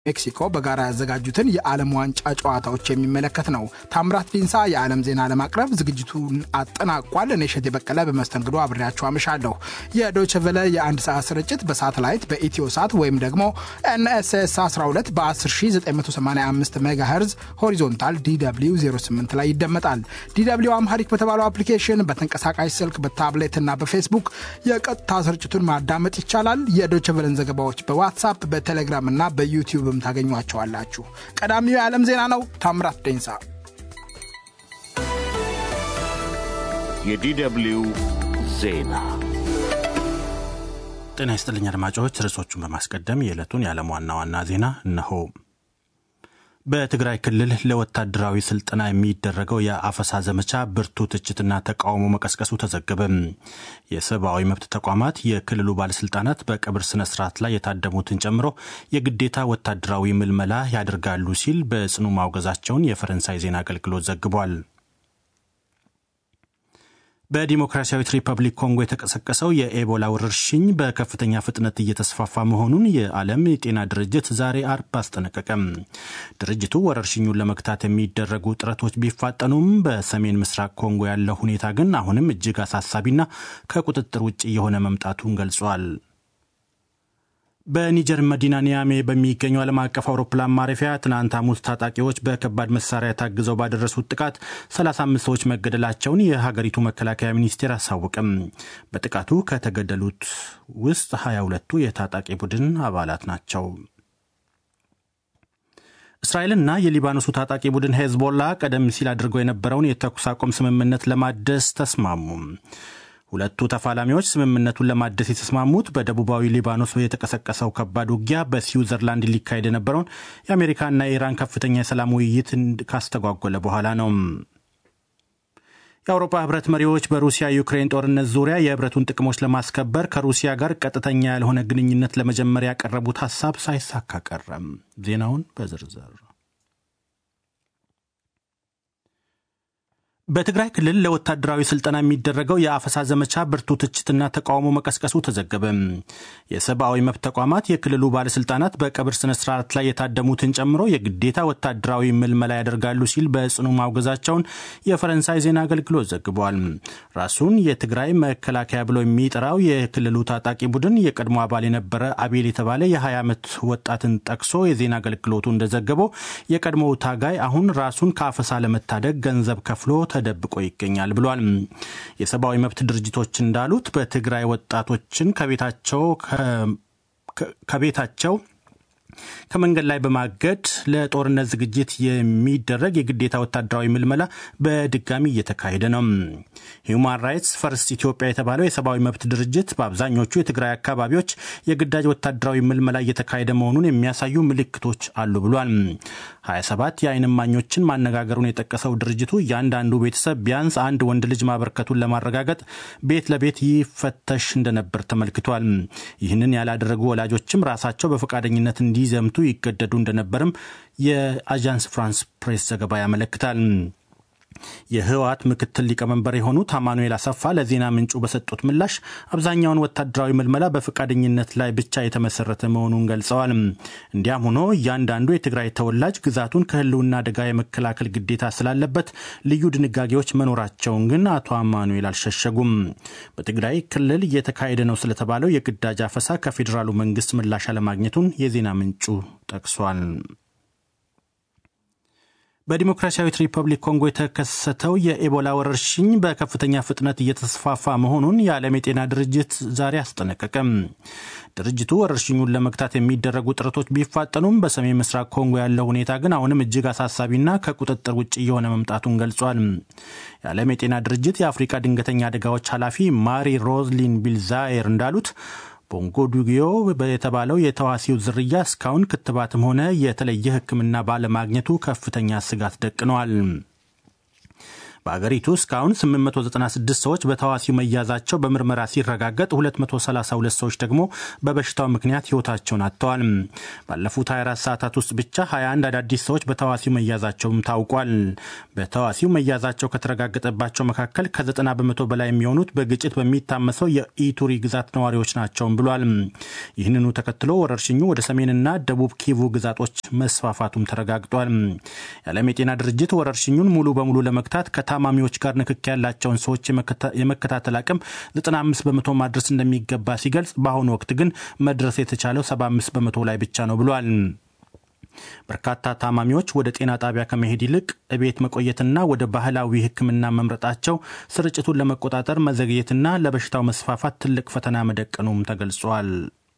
ሜክሲኮ በጋራ ያዘጋጁትን የዓለም ዋንጫ ጨዋታዎች የሚመለከት ነው። ታምራት ዲንሳ የዓለም ዜና ለማቅረብ ዝግጅቱን አጠናቋል። እኔሸት የበቀለ በመስተንግዶ አብሬያችሁ አመሻለሁ። የዶይቼ ቬለ የአንድ ሰዓት ስርጭት በሳተላይት በኢትዮሳት ወይም ደግሞ NSS 12 በ10985 ሜጋሄርዝ ሆሪዞንታል DW 08 ላይ ይደመጣል። DW አምሃሪክ በተባለው አፕሊኬሽን በተንቀሳቃሽ ስልክ በታብሌት እና በፌስቡክ የቀጥታ ስርጭቱን ማዳመጥ ይቻላል። የዶይቼ ቬለን ዘገባዎች በዋትስአፕ በቴሌግራም እና በዩቲዩብ ታገኙዋቸዋላችሁ። ቀዳሚው የዓለም ዜና ነው። ታምራት ዲንሳ። የDW ዜና። ጤና ይስጥልኝ አድማጮች። ርዕሶቹን በማስቀደም የዕለቱን የዓለም ዋና ዋና ዜና እነሆ። በትግራይ ክልል ለወታደራዊ ስልጠና የሚደረገው የአፈሳ ዘመቻ ብርቱ ትችትና ተቃውሞ መቀስቀሱ ተዘገበ። የሰብአዊ መብት ተቋማት የክልሉ ባለስልጣናት በቀብር ስነ ስርዓት ላይ የታደሙትን ጨምሮ የግዴታ ወታደራዊ ምልመላ ያደርጋሉ ሲል በጽኑ ማውገዛቸውን የፈረንሳይ ዜና አገልግሎት ዘግቧል። በዲሞክራሲያዊት ሪፐብሊክ ኮንጎ የተቀሰቀሰው የኤቦላ ወረርሽኝ በከፍተኛ ፍጥነት እየተስፋፋ መሆኑን የዓለም የጤና ድርጅት ዛሬ አርብ አስጠነቀቀ። ድርጅቱ ወረርሽኙን ለመግታት የሚደረጉ ጥረቶች ቢፋጠኑም በሰሜን ምስራቅ ኮንጎ ያለው ሁኔታ ግን አሁንም እጅግ አሳሳቢና ከቁጥጥር ውጭ የሆነ መምጣቱን ገልጿል። በኒጀር መዲና ኒያሜ በሚገኘው ዓለም አቀፍ አውሮፕላን ማረፊያ ትናንት ሐሙስ ታጣቂዎች በከባድ መሳሪያ ታግዘው ባደረሱት ጥቃት 35 ሰዎች መገደላቸውን የሀገሪቱ መከላከያ ሚኒስቴር አሳወቀም። በጥቃቱ ከተገደሉት ውስጥ 22ቱ የታጣቂ ቡድን አባላት ናቸው። እስራኤልና የሊባኖሱ ታጣቂ ቡድን ሄዝቦላ ቀደም ሲል አድርገው የነበረውን የተኩስ አቁም ስምምነት ለማደስ ተስማሙ። ሁለቱ ተፋላሚዎች ስምምነቱን ለማደስ የተስማሙት በደቡባዊ ሊባኖስ የተቀሰቀሰው ከባድ ውጊያ በስዊዘርላንድ ሊካሄድ የነበረውን የአሜሪካና የኢራን ከፍተኛ የሰላም ውይይት ካስተጓጎለ በኋላ ነው። የአውሮፓ ህብረት መሪዎች በሩሲያ ዩክሬን ጦርነት ዙሪያ የህብረቱን ጥቅሞች ለማስከበር ከሩሲያ ጋር ቀጥተኛ ያልሆነ ግንኙነት ለመጀመር ያቀረቡት ሐሳብ ሳይሳካ ቀረም። ዜናውን በዝርዝር። በትግራይ ክልል ለወታደራዊ ስልጠና የሚደረገው የአፈሳ ዘመቻ ብርቱ ትችትና ተቃውሞ መቀስቀሱ ተዘገበ። የሰብአዊ መብት ተቋማት የክልሉ ባለስልጣናት በቀብር ስነ ስርዓት ላይ የታደሙትን ጨምሮ የግዴታ ወታደራዊ ምልመላ ያደርጋሉ ሲል በጽኑ ማውገዛቸውን የፈረንሳይ ዜና አገልግሎት ዘግቧል። ራሱን የትግራይ መከላከያ ብሎ የሚጠራው የክልሉ ታጣቂ ቡድን የቀድሞ አባል የነበረ አቤል የተባለ የ20 ዓመት ወጣትን ጠቅሶ የዜና አገልግሎቱ እንደዘገበው የቀድሞው ታጋይ አሁን ራሱን ከአፈሳ ለመታደግ ገንዘብ ከፍሎ ተደብቆ ይገኛል ብሏል። የሰብአዊ መብት ድርጅቶች እንዳሉት በትግራይ ወጣቶችን ከቤታቸው ከመንገድ ላይ በማገድ ለጦርነት ዝግጅት የሚደረግ የግዴታ ወታደራዊ ምልመላ በድጋሚ እየተካሄደ ነው። ሂዩማን ራይትስ ፈርስት ኢትዮጵያ የተባለው የሰብአዊ መብት ድርጅት በአብዛኞቹ የትግራይ አካባቢዎች የግዳጅ ወታደራዊ ምልመላ እየተካሄደ መሆኑን የሚያሳዩ ምልክቶች አሉ ብሏል። 27 የዓይን እማኞችን ማነጋገሩን የጠቀሰው ድርጅቱ እያንዳንዱ ቤተሰብ ቢያንስ አንድ ወንድ ልጅ ማበርከቱን ለማረጋገጥ ቤት ለቤት ይፈተሽ እንደነበር ተመልክቷል። ይህንን ያላደረጉ ወላጆችም ራሳቸው በፈቃደኝነት እንዲዘምቱ ይገደዱ እንደነበርም የአጃንስ ፍራንስ ፕሬስ ዘገባ ያመለክታል። የህወሓት ምክትል ሊቀመንበር የሆኑት አማኑኤል አሰፋ ለዜና ምንጩ በሰጡት ምላሽ አብዛኛውን ወታደራዊ ምልመላ በፈቃደኝነት ላይ ብቻ የተመሰረተ መሆኑን ገልጸዋል። እንዲያም ሆኖ እያንዳንዱ የትግራይ ተወላጅ ግዛቱን ከህልውና አደጋ የመከላከል ግዴታ ስላለበት ልዩ ድንጋጌዎች መኖራቸውን ግን አቶ አማኑኤል አልሸሸጉም። በትግራይ ክልል እየተካሄደ ነው ስለተባለው የግዳጅ አፈሳ ከፌዴራሉ መንግስት ምላሽ አለማግኘቱን የዜና ምንጩ ጠቅሷል። በዲሞክራሲያዊት ሪፐብሊክ ኮንጎ የተከሰተው የኤቦላ ወረርሽኝ በከፍተኛ ፍጥነት እየተስፋፋ መሆኑን የዓለም የጤና ድርጅት ዛሬ አስጠነቀቀ። ድርጅቱ ወረርሽኙን ለመግታት የሚደረጉ ጥረቶች ቢፋጠኑም በሰሜን ምስራቅ ኮንጎ ያለው ሁኔታ ግን አሁንም እጅግ አሳሳቢና ከቁጥጥር ውጭ የሆነ መምጣቱን ገልጿል። የዓለም የጤና ድርጅት የአፍሪካ ድንገተኛ አደጋዎች ኃላፊ ማሪ ሮዝሊን ቢልዛየር እንዳሉት ቦንጎዱጊዮ የተባለው የተዋሲው ዝርያ እስካሁን ክትባትም ሆነ የተለየ ሕክምና ባለማግኘቱ ከፍተኛ ስጋት ደቅነዋል። በአገሪቱ እስካሁን 896 ሰዎች በተዋሲው መያዛቸው በምርመራ ሲረጋገጥ 232 ሰዎች ደግሞ በበሽታው ምክንያት ሕይወታቸውን አጥተዋል። ባለፉት 24 ሰዓታት ውስጥ ብቻ 21 አዳዲስ ሰዎች በተዋሲው መያዛቸውም ታውቋል። በተዋሲው መያዛቸው ከተረጋገጠባቸው መካከል ከ90 በመቶ በላይ የሚሆኑት በግጭት በሚታመሰው የኢቱሪ ግዛት ነዋሪዎች ናቸው ብሏል። ይህንኑ ተከትሎ ወረርሽኙ ወደ ሰሜንና ደቡብ ኪቩ ግዛቶች መስፋፋቱም ተረጋግጧል። የዓለም የጤና ድርጅት ወረርሽኙን ሙሉ በሙሉ ለመግታት ከታማሚዎች ጋር ንክኪ ያላቸውን ሰዎች የመከታተል አቅም 95 በመቶ ማድረስ እንደሚገባ ሲገልጽ በአሁኑ ወቅት ግን መድረስ የተቻለው 75 በመቶ ላይ ብቻ ነው ብሏል። በርካታ ታማሚዎች ወደ ጤና ጣቢያ ከመሄድ ይልቅ እቤት መቆየትና ወደ ባህላዊ ሕክምና መምረጣቸው ስርጭቱን ለመቆጣጠር መዘግየትና ለበሽታው መስፋፋት ትልቅ ፈተና መደቀኑም ተገልጿል።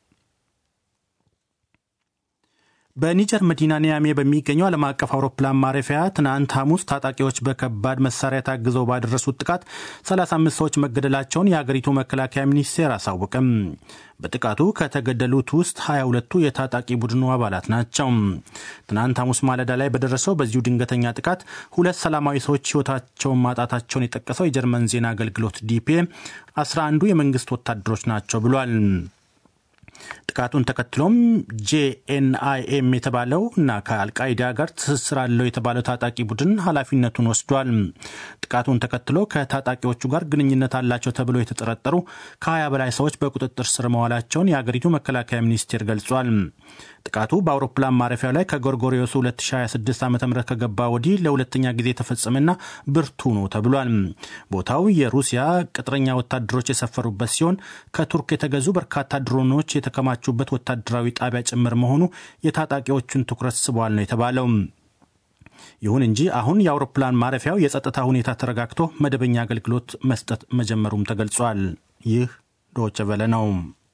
በኒጀር መዲና ኒያሜ በሚገኘው ዓለም አቀፍ አውሮፕላን ማረፊያ ትናንት ሐሙስ ታጣቂዎች በከባድ መሳሪያ ታግዘው ባደረሱት ጥቃት 35 ሰዎች መገደላቸውን የአገሪቱ መከላከያ ሚኒስቴር አሳወቀም። በጥቃቱ ከተገደሉት ውስጥ 22ቱ የታጣቂ ቡድኑ አባላት ናቸው። ትናንት ሐሙስ ማለዳ ላይ በደረሰው በዚሁ ድንገተኛ ጥቃት 2 ሰላማዊ ሰዎች ሕይወታቸውን ማጣታቸውን የጠቀሰው የጀርመን ዜና አገልግሎት ዲፒኤ 11ዱ የመንግስት ወታደሮች ናቸው ብሏል። ጥቃቱን ተከትሎም ጄኤንአይኤም የተባለው እና ከአልቃይዳ ጋር ትስስር አለው የተባለው ታጣቂ ቡድን ኃላፊነቱን ወስዷል። ጥቃቱን ተከትሎ ከታጣቂዎቹ ጋር ግንኙነት አላቸው ተብሎ የተጠረጠሩ ከ20 በላይ ሰዎች በቁጥጥር ስር መዋላቸውን የአገሪቱ መከላከያ ሚኒስቴር ገልጿል። ጥቃቱ በአውሮፕላን ማረፊያው ላይ ከጎርጎሪዮሱ 2026 ዓ.ም ከገባ ወዲህ ለሁለተኛ ጊዜ የተፈጸመና ብርቱ ነው ተብሏል። ቦታው የሩሲያ ቅጥረኛ ወታደሮች የሰፈሩበት ሲሆን ከቱርክ የተገዙ በርካታ ድሮኖች የተከማቹበት ወታደራዊ ጣቢያ ጭምር መሆኑ የታጣቂዎቹን ትኩረት ስቧል ነው የተባለው። ይሁን እንጂ አሁን የአውሮፕላን ማረፊያው የጸጥታ ሁኔታ ተረጋግቶ መደበኛ አገልግሎት መስጠት መጀመሩም ተገልጿል። ይህ ዶይቼ ቬለ ነው።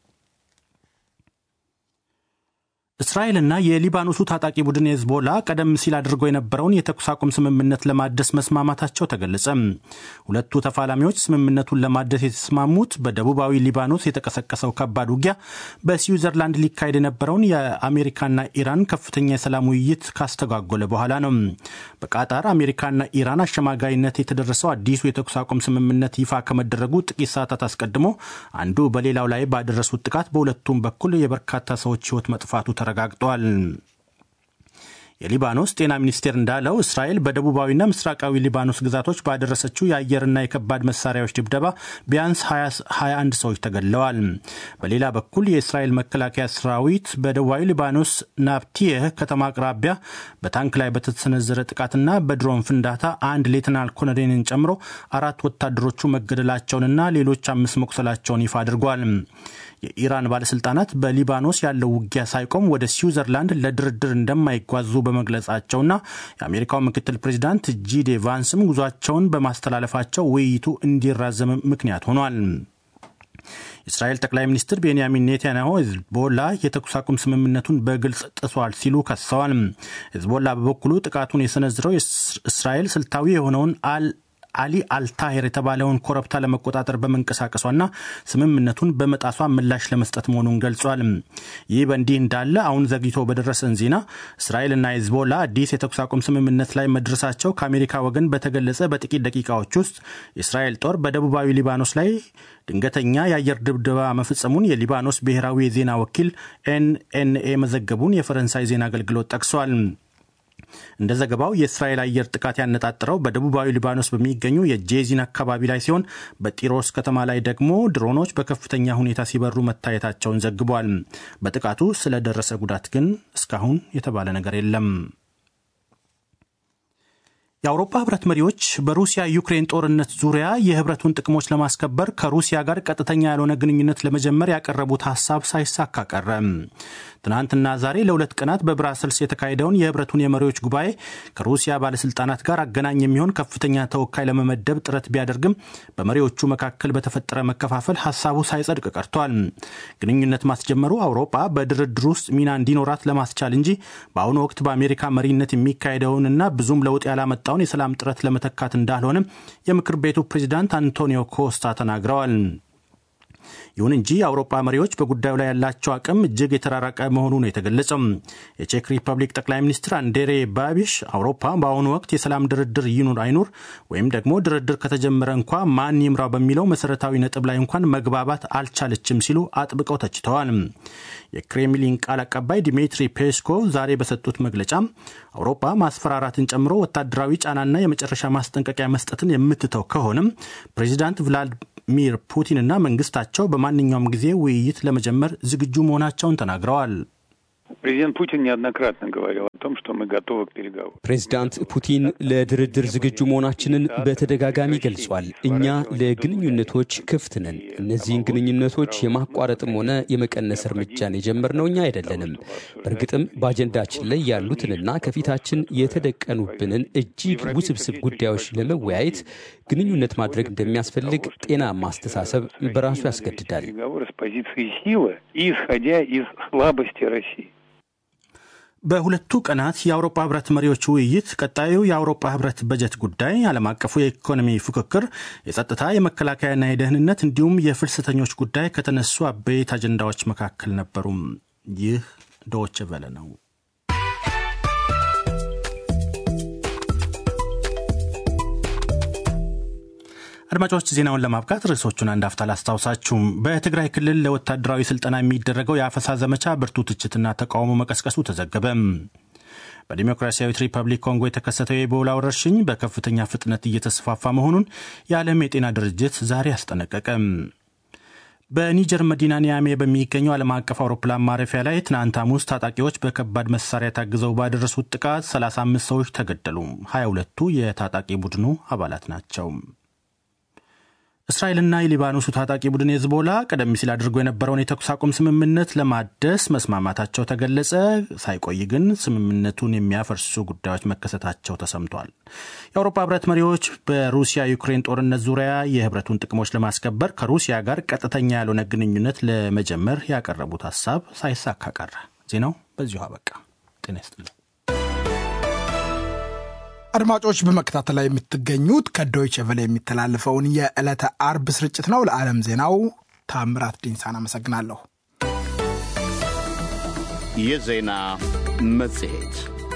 እስራኤልና የሊባኖሱ ታጣቂ ቡድን ሄዝቦላ ቀደም ሲል አድርጎ የነበረውን የተኩስ አቁም ስምምነት ለማደስ መስማማታቸው ተገለጸ። ሁለቱ ተፋላሚዎች ስምምነቱን ለማደስ የተስማሙት በደቡባዊ ሊባኖስ የተቀሰቀሰው ከባድ ውጊያ በስዊዘርላንድ ሊካሄድ የነበረውን የአሜሪካና ኢራን ከፍተኛ የሰላም ውይይት ካስተጓጎለ በኋላ ነው። በቃጣር አሜሪካና ኢራን አሸማጋይነት የተደረሰው አዲሱ የተኩስ አቁም ስምምነት ይፋ ከመደረጉ ጥቂት ሰዓታት አስቀድሞ አንዱ በሌላው ላይ ባደረሱት ጥቃት በሁለቱም በኩል የበርካታ ሰዎች ሕይወት መጥፋቱ ተረጋግጧል። የሊባኖስ ጤና ሚኒስቴር እንዳለው እስራኤል በደቡባዊና ምስራቃዊ ሊባኖስ ግዛቶች ባደረሰችው የአየርና የከባድ መሳሪያዎች ድብደባ ቢያንስ 21 ሰዎች ተገድለዋል። በሌላ በኩል የእስራኤል መከላከያ ሰራዊት በደቡባዊ ሊባኖስ ናፕቲየህ ከተማ አቅራቢያ በታንክ ላይ በተሰነዘረ ጥቃትና በድሮን ፍንዳታ አንድ ሌተናል ኮሎኔልን ጨምሮ 4 ወታደሮቹ መገደላቸውንና ሌሎች 5 መቁሰላቸውን ይፋ አድርጓል። የኢራን ባለስልጣናት በሊባኖስ ያለው ውጊያ ሳይቆም ወደ ስዊዘርላንድ ለድርድር እንደማይጓዙ በመግለጻቸውና የአሜሪካው ምክትል ፕሬዚዳንት ጂዲ ቫንስም ጉዟቸውን በማስተላለፋቸው ውይይቱ እንዲራዘም ምክንያት ሆኗል። የእስራኤል ጠቅላይ ሚኒስትር ቤንያሚን ኔታንያሁ ሄዝቦላ የተኩስ አቁም ስምምነቱን በግልጽ ጥሷል ሲሉ ከሰዋል። ሄዝቦላ በበኩሉ ጥቃቱን የሰነዝረው እስራኤል ስልታዊ የሆነውን አሊ አልታሄር የተባለውን ኮረብታ ለመቆጣጠር በመንቀሳቀሷና ስምምነቱን በመጣሷ ምላሽ ለመስጠት መሆኑን ገልጿል። ይህ በእንዲህ እንዳለ አሁን ዘግይቶ በደረሰን ዜና እስራኤልና ሄዝቦላ አዲስ የተኩስ አቁም ስምምነት ላይ መድረሳቸው ከአሜሪካ ወገን በተገለጸ በጥቂት ደቂቃዎች ውስጥ የእስራኤል ጦር በደቡባዊ ሊባኖስ ላይ ድንገተኛ የአየር ድብደባ መፈጸሙን የሊባኖስ ብሔራዊ የዜና ወኪል ኤንኤንኤ መዘገቡን የፈረንሳይ ዜና አገልግሎት ጠቅሷል። እንደ ዘገባው የእስራኤል አየር ጥቃት ያነጣጠረው በደቡባዊ ሊባኖስ በሚገኙ የጄዚን አካባቢ ላይ ሲሆን በጢሮስ ከተማ ላይ ደግሞ ድሮኖች በከፍተኛ ሁኔታ ሲበሩ መታየታቸውን ዘግቧል። በጥቃቱ ስለደረሰ ጉዳት ግን እስካሁን የተባለ ነገር የለም። የአውሮፓ ህብረት መሪዎች በሩሲያ ዩክሬን ጦርነት ዙሪያ የህብረቱን ጥቅሞች ለማስከበር ከሩሲያ ጋር ቀጥተኛ ያልሆነ ግንኙነት ለመጀመር ያቀረቡት ሐሳብ ሳይሳካ ቀረ። ትናንትና ዛሬ ለ2 ቀናት በብራሰልስ የተካሄደውን የህብረቱን የመሪዎች ጉባኤ ከሩሲያ ባለስልጣናት ጋር አገናኝ የሚሆን ከፍተኛ ተወካይ ለመመደብ ጥረት ቢያደርግም በመሪዎቹ መካከል በተፈጠረ መከፋፈል ሐሳቡ ሳይጸድቅ ቀርቷል። ግንኙነት ማስጀመሩ አውሮፓ በድርድር ውስጥ ሚና እንዲኖራት ለማስቻል እንጂ በአሁኑ ወቅት በአሜሪካ መሪነት የሚካሄደውንና ብዙም ለውጥ ያላመጣውን የሰላም ጥረት ለመተካት እንዳልሆነ የምክር ቤቱ ፕሬዝዳንት አንቶኒዮ ኮስታ ተናግረዋል። ይሁን እንጂ የአውሮፓ መሪዎች በጉዳዩ ላይ ያላቸው አቅም እጅግ የተራራቀ መሆኑ ነው የተገለጸው። የቼክ ሪፐብሊክ ጠቅላይ ሚኒስትር አንድሬ ባቢሽ አውሮፓ በአሁኑ ወቅት የሰላም ድርድር ይኑር አይኑር ወይም ደግሞ ድርድር ከተጀመረ እንኳ ማን ይምራው በሚለው መሰረታዊ ነጥብ ላይ እንኳን መግባባት አልቻለችም ሲሉ አጥብቀው ተችተዋል። የክሬምሊን ቃል አቀባይ ዲሚትሪ ፔስኮቭ ዛሬ በሰጡት መግለጫ አውሮፓ ማስፈራራትን ጨምሮ ወታደራዊ ጫናና የመጨረሻ ማስጠንቀቂያ መስጠትን የምትተው ከሆነም ፕሬዚዳንት ቭላዲሚር ፑቲንና መንግስታቸው በማንኛውም ጊዜ ውይይት ለመጀመር ዝግጁ መሆናቸውን ተናግረዋል። Президент Путин неоднократно говорил о том, что мы готовы к переговорам. ፕሬዝዳንት ፑቲን ለድርድር ዝግጁ መሆናችንን በተደጋጋሚ ገልጿል። እኛ ለግንኙነቶች ክፍት ነን። እነዚህን ግንኙነቶች የማቋረጥም ሆነ የመቀነስ እርምጃን የጀመርነው እኛ አይደለንም። በእርግጥም በአጀንዳችን ላይ ያሉትንና ከፊታችን የተደቀኑብንን እጅግ ውስብስብ ጉዳዮች ለመወያየት ግንኙነት ማድረግ እንደሚያስፈልግ ጤናማ አስተሳሰብ በራሱ ያስገድዳል። በሁለቱ ቀናት የአውሮፓ ህብረት መሪዎች ውይይት ቀጣዩ የአውሮፓ ህብረት በጀት ጉዳይ፣ ዓለም አቀፉ የኢኮኖሚ ፉክክር፣ የጸጥታ የመከላከያና የደህንነት እንዲሁም የፍልሰተኞች ጉዳይ ከተነሱ አበይት አጀንዳዎች መካከል ነበሩ። ይህ ዶይቼ ቬለ ነው። አድማጮች ዜናውን ለማብቃት ርዕሶቹን አንድ አፍታ ላስታውሳችሁ። በትግራይ ክልል ለወታደራዊ ስልጠና የሚደረገው የአፈሳ ዘመቻ ብርቱ ትችትና ተቃውሞ መቀስቀሱ ተዘገበ። በዲሞክራሲያዊት ሪፐብሊክ ኮንጎ የተከሰተው የኢቦላ ወረርሽኝ በከፍተኛ ፍጥነት እየተስፋፋ መሆኑን የዓለም የጤና ድርጅት ዛሬ አስጠነቀቀ። በኒጀር መዲና ኒያሜ በሚገኘው ዓለም አቀፍ አውሮፕላን ማረፊያ ላይ ትናንት ሐሙስ ታጣቂዎች በከባድ መሳሪያ ታግዘው ባደረሱት ጥቃት 35 ሰዎች ተገደሉ። 22ቱ የታጣቂ ቡድኑ አባላት ናቸው። እስራኤልና የሊባኖሱ ታጣቂ ቡድን ሄዝቦላ ቀደም ሲል አድርጎ የነበረውን የተኩስ አቁም ስምምነት ለማደስ መስማማታቸው ተገለጸ። ሳይቆይ ግን ስምምነቱን የሚያፈርሱ ጉዳዮች መከሰታቸው ተሰምቷል። የአውሮፓ ህብረት መሪዎች በሩሲያ ዩክሬን ጦርነት ዙሪያ የህብረቱን ጥቅሞች ለማስከበር ከሩሲያ ጋር ቀጥተኛ ያልሆነ ግንኙነት ለመጀመር ያቀረቡት ሀሳብ ሳይሳካ ቀረ። ዜናው በዚሁ አበቃ። ጤና ይስጥልኝ። አድማጮች በመከታተል ላይ የምትገኙት ከዶይቼ ቬለ የሚተላለፈውን የዕለተ አርብ ስርጭት ነው። ለዓለም ዜናው ታምራት ዲንሳን አመሰግናለሁ። የዜና መጽሔት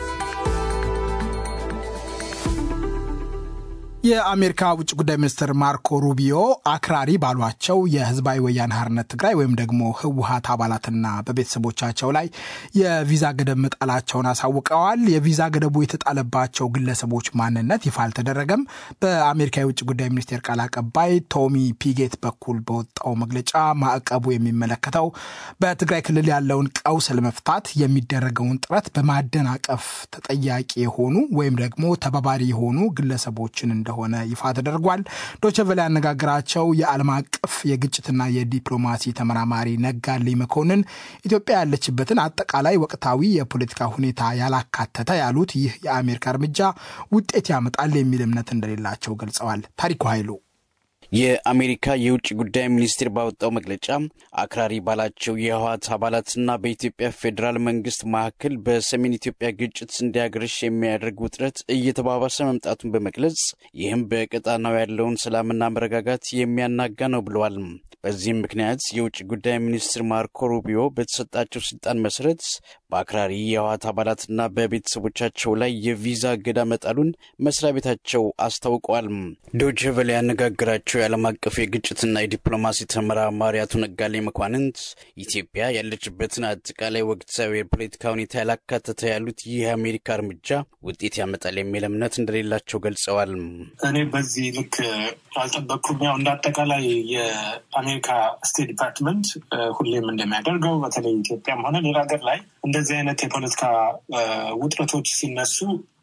የአሜሪካ ውጭ ጉዳይ ሚኒስትር ማርኮ ሩቢዮ አክራሪ ባሏቸው የህዝባዊ ወያነ ሓርነት ትግራይ ወይም ደግሞ ህወሓት አባላትና በቤተሰቦቻቸው ላይ የቪዛ ገደብ መጣላቸውን አሳውቀዋል። የቪዛ ገደቡ የተጣለባቸው ግለሰቦች ማንነት ይፋ አልተደረገም። በአሜሪካ የውጭ ጉዳይ ሚኒስቴር ቃል አቀባይ ቶሚ ፒጌት በኩል በወጣው መግለጫ ማዕቀቡ የሚመለከተው በትግራይ ክልል ያለውን ቀውስ ለመፍታት የሚደረገውን ጥረት በማደናቀፍ ተጠያቂ የሆኑ ወይም ደግሞ ተባባሪ የሆኑ ግለሰቦችን ሆነ ይፋ ተደርጓል። ዶይቼ ቬለ ያነጋገራቸው የዓለም አቀፍ የግጭትና የዲፕሎማሲ ተመራማሪ ነጋልኝ መኮንን ኢትዮጵያ ያለችበትን አጠቃላይ ወቅታዊ የፖለቲካ ሁኔታ ያላካተተ ያሉት ይህ የአሜሪካ እርምጃ ውጤት ያመጣል የሚል እምነት እንደሌላቸው ገልጸዋል። ታሪኩ ኃይሉ የአሜሪካ የውጭ ጉዳይ ሚኒስቴር ባወጣው መግለጫ አክራሪ ባላቸው የህወሓት አባላትና በኢትዮጵያ ፌዴራል መንግስት መካከል በሰሜን ኢትዮጵያ ግጭት እንዲያገረሽ የሚያደርግ ውጥረት እየተባባሰ መምጣቱን በመግለጽ ይህም በቀጣናው ያለውን ሰላምና መረጋጋት የሚያናጋ ነው ብለዋል። በዚህም ምክንያት የውጭ ጉዳይ ሚኒስትር ማርኮ ሩቢዮ በተሰጣቸው ስልጣን መሰረት በአክራሪ የህወሓት አባላትና በቤተሰቦቻቸው ላይ የቪዛ እገዳ መጣሉን መስሪያ ቤታቸው አስታውቀዋል። ዶይቼ ቬለ ያነጋገራቸው የዓለም አቀፍ የግጭትና የዲፕሎማሲ ተመራማሪ አቶ ነጋልኝ መኮንን ኢትዮጵያ ያለችበትን አጠቃላይ ወቅታዊ የፖለቲካ ሁኔታ ያላካተተ ያሉት ይህ የአሜሪካ እርምጃ ውጤት ያመጣል የሚል እምነት እንደሌላቸው ገልጸዋል። እኔ በዚህ ልክ አልጠበቅኩም። ያው እንዳጠቃላይ የአሜሪካ ስቴት ዲፓርትመንት ሁሌም እንደሚያደርገው በተለይ ኢትዮጵያም ሆነ ሌላ ሀገር ላይ እንደዚህ አይነት የፖለቲካ ውጥረቶች ሲነሱ